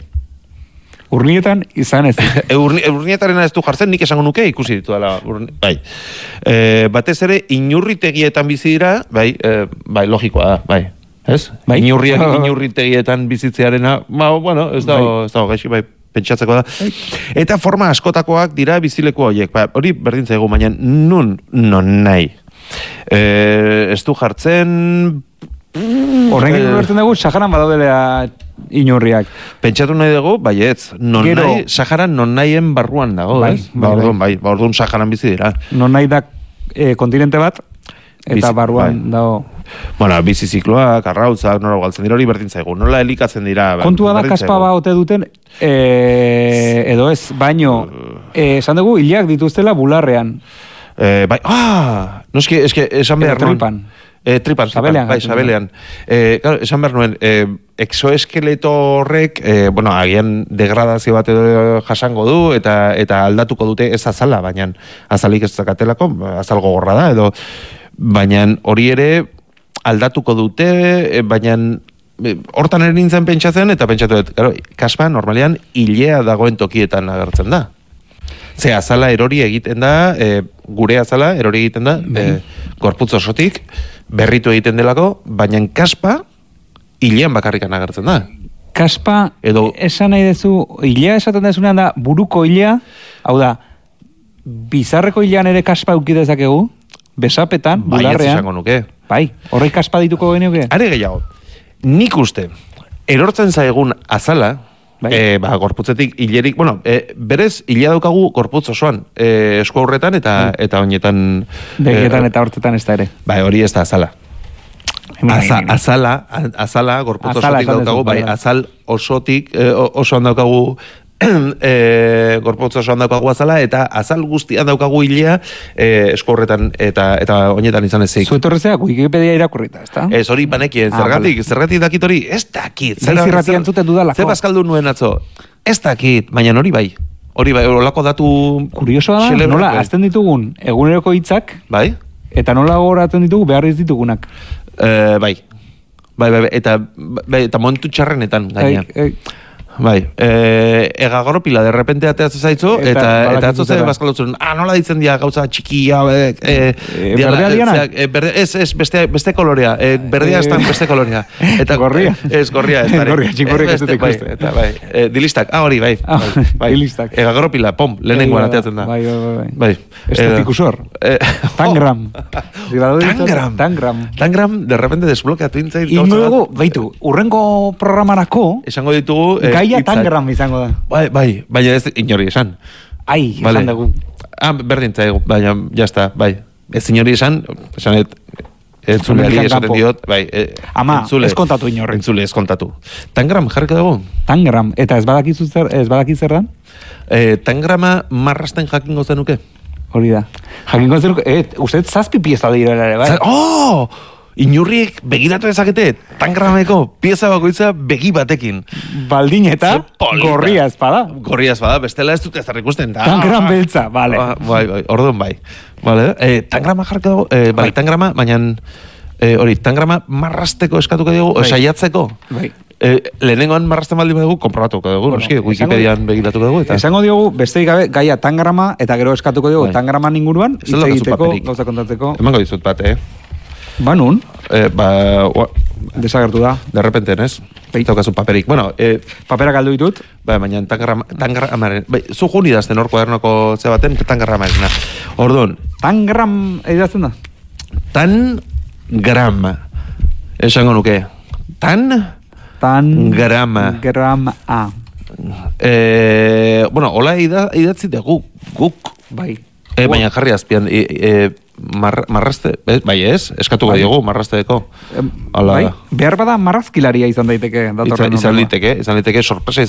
Speaker 6: Urnietan izan ez.
Speaker 5: Urni, urnietarena ez du jartzen, nik esango nuke ikusi ditu dela. Bai. E, batez ere, inurritegietan bizi dira, bai, e, bai, logikoa da, bai. Ez? Bai? Inurriak inurritegietan bizitzearena, ba, bueno, ez da, bai. Ez da, gaixi, bai. Pentsatzeko da. Eta forma askotakoak dira bizileku horiek. Ba, hori berdin zaigu, baina nun, non nahi. E, ez du jartzen...
Speaker 6: Horrenkin e... bertzen dugu, Saharan badaudelea inurriak.
Speaker 5: Pentsatu nahi dugu, baietz. Non Gero... nahi, Saharan non nahien barruan dago, bai, ez? Ba, orduan, bai, ba, orduan Saharan bizi dira.
Speaker 6: Non nahi da e, kontinente bat, eta bizi, barruan bai. Dago...
Speaker 5: Bueno, bizi zikloak, arrautzak, nora galtzen dira, hori berdin zaigu. Nola elikatzen dira...
Speaker 6: Kontua da kaspa ba ote duten, e, edo ez, baino, esan dugu, hileak dituztela bularrean.
Speaker 5: E, bai, ah, noski, eske, esan behar nuen.
Speaker 6: Tripan.
Speaker 5: E, tripan,
Speaker 6: sabelean.
Speaker 5: Bai, sabelean. E, claro, esan behar nuen, e, exoeskeleto horrek, e, bueno, agian degradazio bat edo jasango du, eta eta aldatuko dute ez azala, baina azalik ez zakatelako, azal gogorra da, edo, baina hori ere, aldatuko dute, baina hortan ere nintzen pentsatzen, eta pentsatu dut, claro, kaspa normalean hilea dagoen tokietan agertzen da. Ze azala erori egiten da, e, gure azala erori egiten da, e, gorputz osotik, berritu egiten delako, baina kaspa hilean bakarrikan agertzen da.
Speaker 6: Kaspa,
Speaker 5: edo
Speaker 6: esan nahi dezu, hilea esaten dezunean da, buruko hilea, hau da, bizarreko hilean ere kaspa eukidezakegu, besapetan,
Speaker 5: bai,
Speaker 6: bularrean.
Speaker 5: Bai, ez nuke.
Speaker 6: Bai, horrek kaspa dituko genioke?
Speaker 5: Are gehiago, nik uste, erortzen zaigun azala, bai. e, ba, gorputzetik hilerik, bueno, e, berez, hilea daukagu gorputz osoan, e, esku aurretan eta bai. Eta honetan...
Speaker 6: Begetan e, eta hortzetan ez da ere.
Speaker 5: Bai, hori ez da azala. Aza, azala, azala, gorputz azala, osotik daukagu, bai, azal osotik, e, osoan daukagu... E, gorputz osoan daukagu azala, eta azal guztian daukagu hilea e, esku horretan eta eta honetan izan ezik.
Speaker 6: Zuetorrezeak Wikipedia irakurrita, ez da?
Speaker 5: Ez hori panekien, ah, zergatik, vale. Zergatik dakit hori, ez dakit.
Speaker 6: Zer zirratian zuten dudalako.
Speaker 5: Zer bazkaldu nuen atzo, ez dakit, baina hori bai. Hori bai, horlako datu...
Speaker 6: Kuriosoa da, nola, azten ditugun eguneroko hitzak,
Speaker 5: bai?
Speaker 6: Eta nola goratzen ditugu behar ez ditugunak.
Speaker 5: E, bai. Bai, bai, eta, bai, eta momentu txarrenetan gaina. Bai, bai, eh, egagoropila de repente ateatzen zaitzu, eta eta atzoze bazkalutzen, ah, nola ditzen dira gauza txikia, eh, eh,
Speaker 6: e, berdea dianak?
Speaker 5: Eh, berde, ez, ez, beste, beste kolorea, eh, berdea ez tan beste kolorea. Eta
Speaker 6: gorria?
Speaker 5: Ez, gorria ez.
Speaker 6: Gorria, txingorriak ez dut ikuste.
Speaker 5: Bai, eta bai, eh, dilistak, ah, hori, bai.
Speaker 6: Ah,
Speaker 5: bai, bai.
Speaker 6: Dilistak.
Speaker 5: Egagoropila, pom, lehenengoan ateatzen da.
Speaker 6: Bai, bai, bai.
Speaker 5: Bai.
Speaker 6: Estetikusor.
Speaker 5: Eh,
Speaker 6: Tangram.
Speaker 5: Tangram.
Speaker 6: Tangram.
Speaker 5: Tangram, de repente desblokeatu intzait.
Speaker 6: Ingo dugu, baitu, urrengo programarako,
Speaker 5: esango ditugu...
Speaker 6: Gaia Tangram izango da.
Speaker 5: Bai, bai, baina ez inori esan.
Speaker 6: Ai,
Speaker 5: vale.
Speaker 6: Esan dugu.
Speaker 5: Ah, berdin zaigu, baina, jazta, bai. Ez inori esan, esan et, entzuleari esaten diot, bai. E,
Speaker 6: Ama,
Speaker 5: entzule,
Speaker 6: ez kontatu inorri.
Speaker 5: Entzule, ez kontatu. Tangram, jarriko dugu?
Speaker 6: Tangram, eta ez badakizu zer, ez badakiz zer dan?
Speaker 5: E, tangrama marrasten jakingo zenuke?
Speaker 6: Hori da. Jakingo zenuke, eh, uste zazpi pieza dira ere, bai?
Speaker 5: Oh! inurriek begiratu dezakete tangrameko pieza bakoitza begi batekin.
Speaker 6: Baldin eta gorria espada.
Speaker 5: Gorria espada, bestela ez dut ez ikusten da.
Speaker 6: Tangram beltza, vale.
Speaker 5: Ah, bai, bai, orduan bai. Vale, eh, tangrama jarko dago, eh, bai, tangrama, baina eh, hori, tangrama marrasteko eskatuko dugu, bai. Saiatzeko. Bai. Eh, lehenengoan marrasten baldi badugu, konprobatuko dugu, bueno, noski, Wikipedian begiratuko dugu. Eta.
Speaker 6: Esango diogu, besteik gabe, gaia tangrama, eta gero eskatuko dugu, bai. Tangraman inguruan, hitz egiteko, gauza kontatzeko.
Speaker 5: Emango dizut bat, eh?
Speaker 6: Ba, nun?
Speaker 5: Eh, ba, ua,
Speaker 6: desagertu da.
Speaker 5: De repente, nes? Bai. Taukazu paperik. Bueno, eh,
Speaker 6: paperak aldu ditut?
Speaker 5: Ba, baina tangrama, tangrama, bai, zu jun idazten hor kuadernoko ze baten, tangrama esena. Orduan.
Speaker 6: Tangram idazten da?
Speaker 5: Tangrama. Esango nuke. Tan...
Speaker 6: Tan...
Speaker 5: Grama.
Speaker 6: Grama. Ah.
Speaker 5: Eh, bueno, hola idatzi dugu, guk.
Speaker 6: Bai.
Speaker 5: Eh, baina jarri azpian, e, e, mar, marraste, eh, bai ez, eskatuko bai. Diogu, marrasteko.
Speaker 6: Eh, bai, behar bada marrazkilaria izan daiteke.
Speaker 5: Izan, izan liteke, izan liteke, sorpresa izan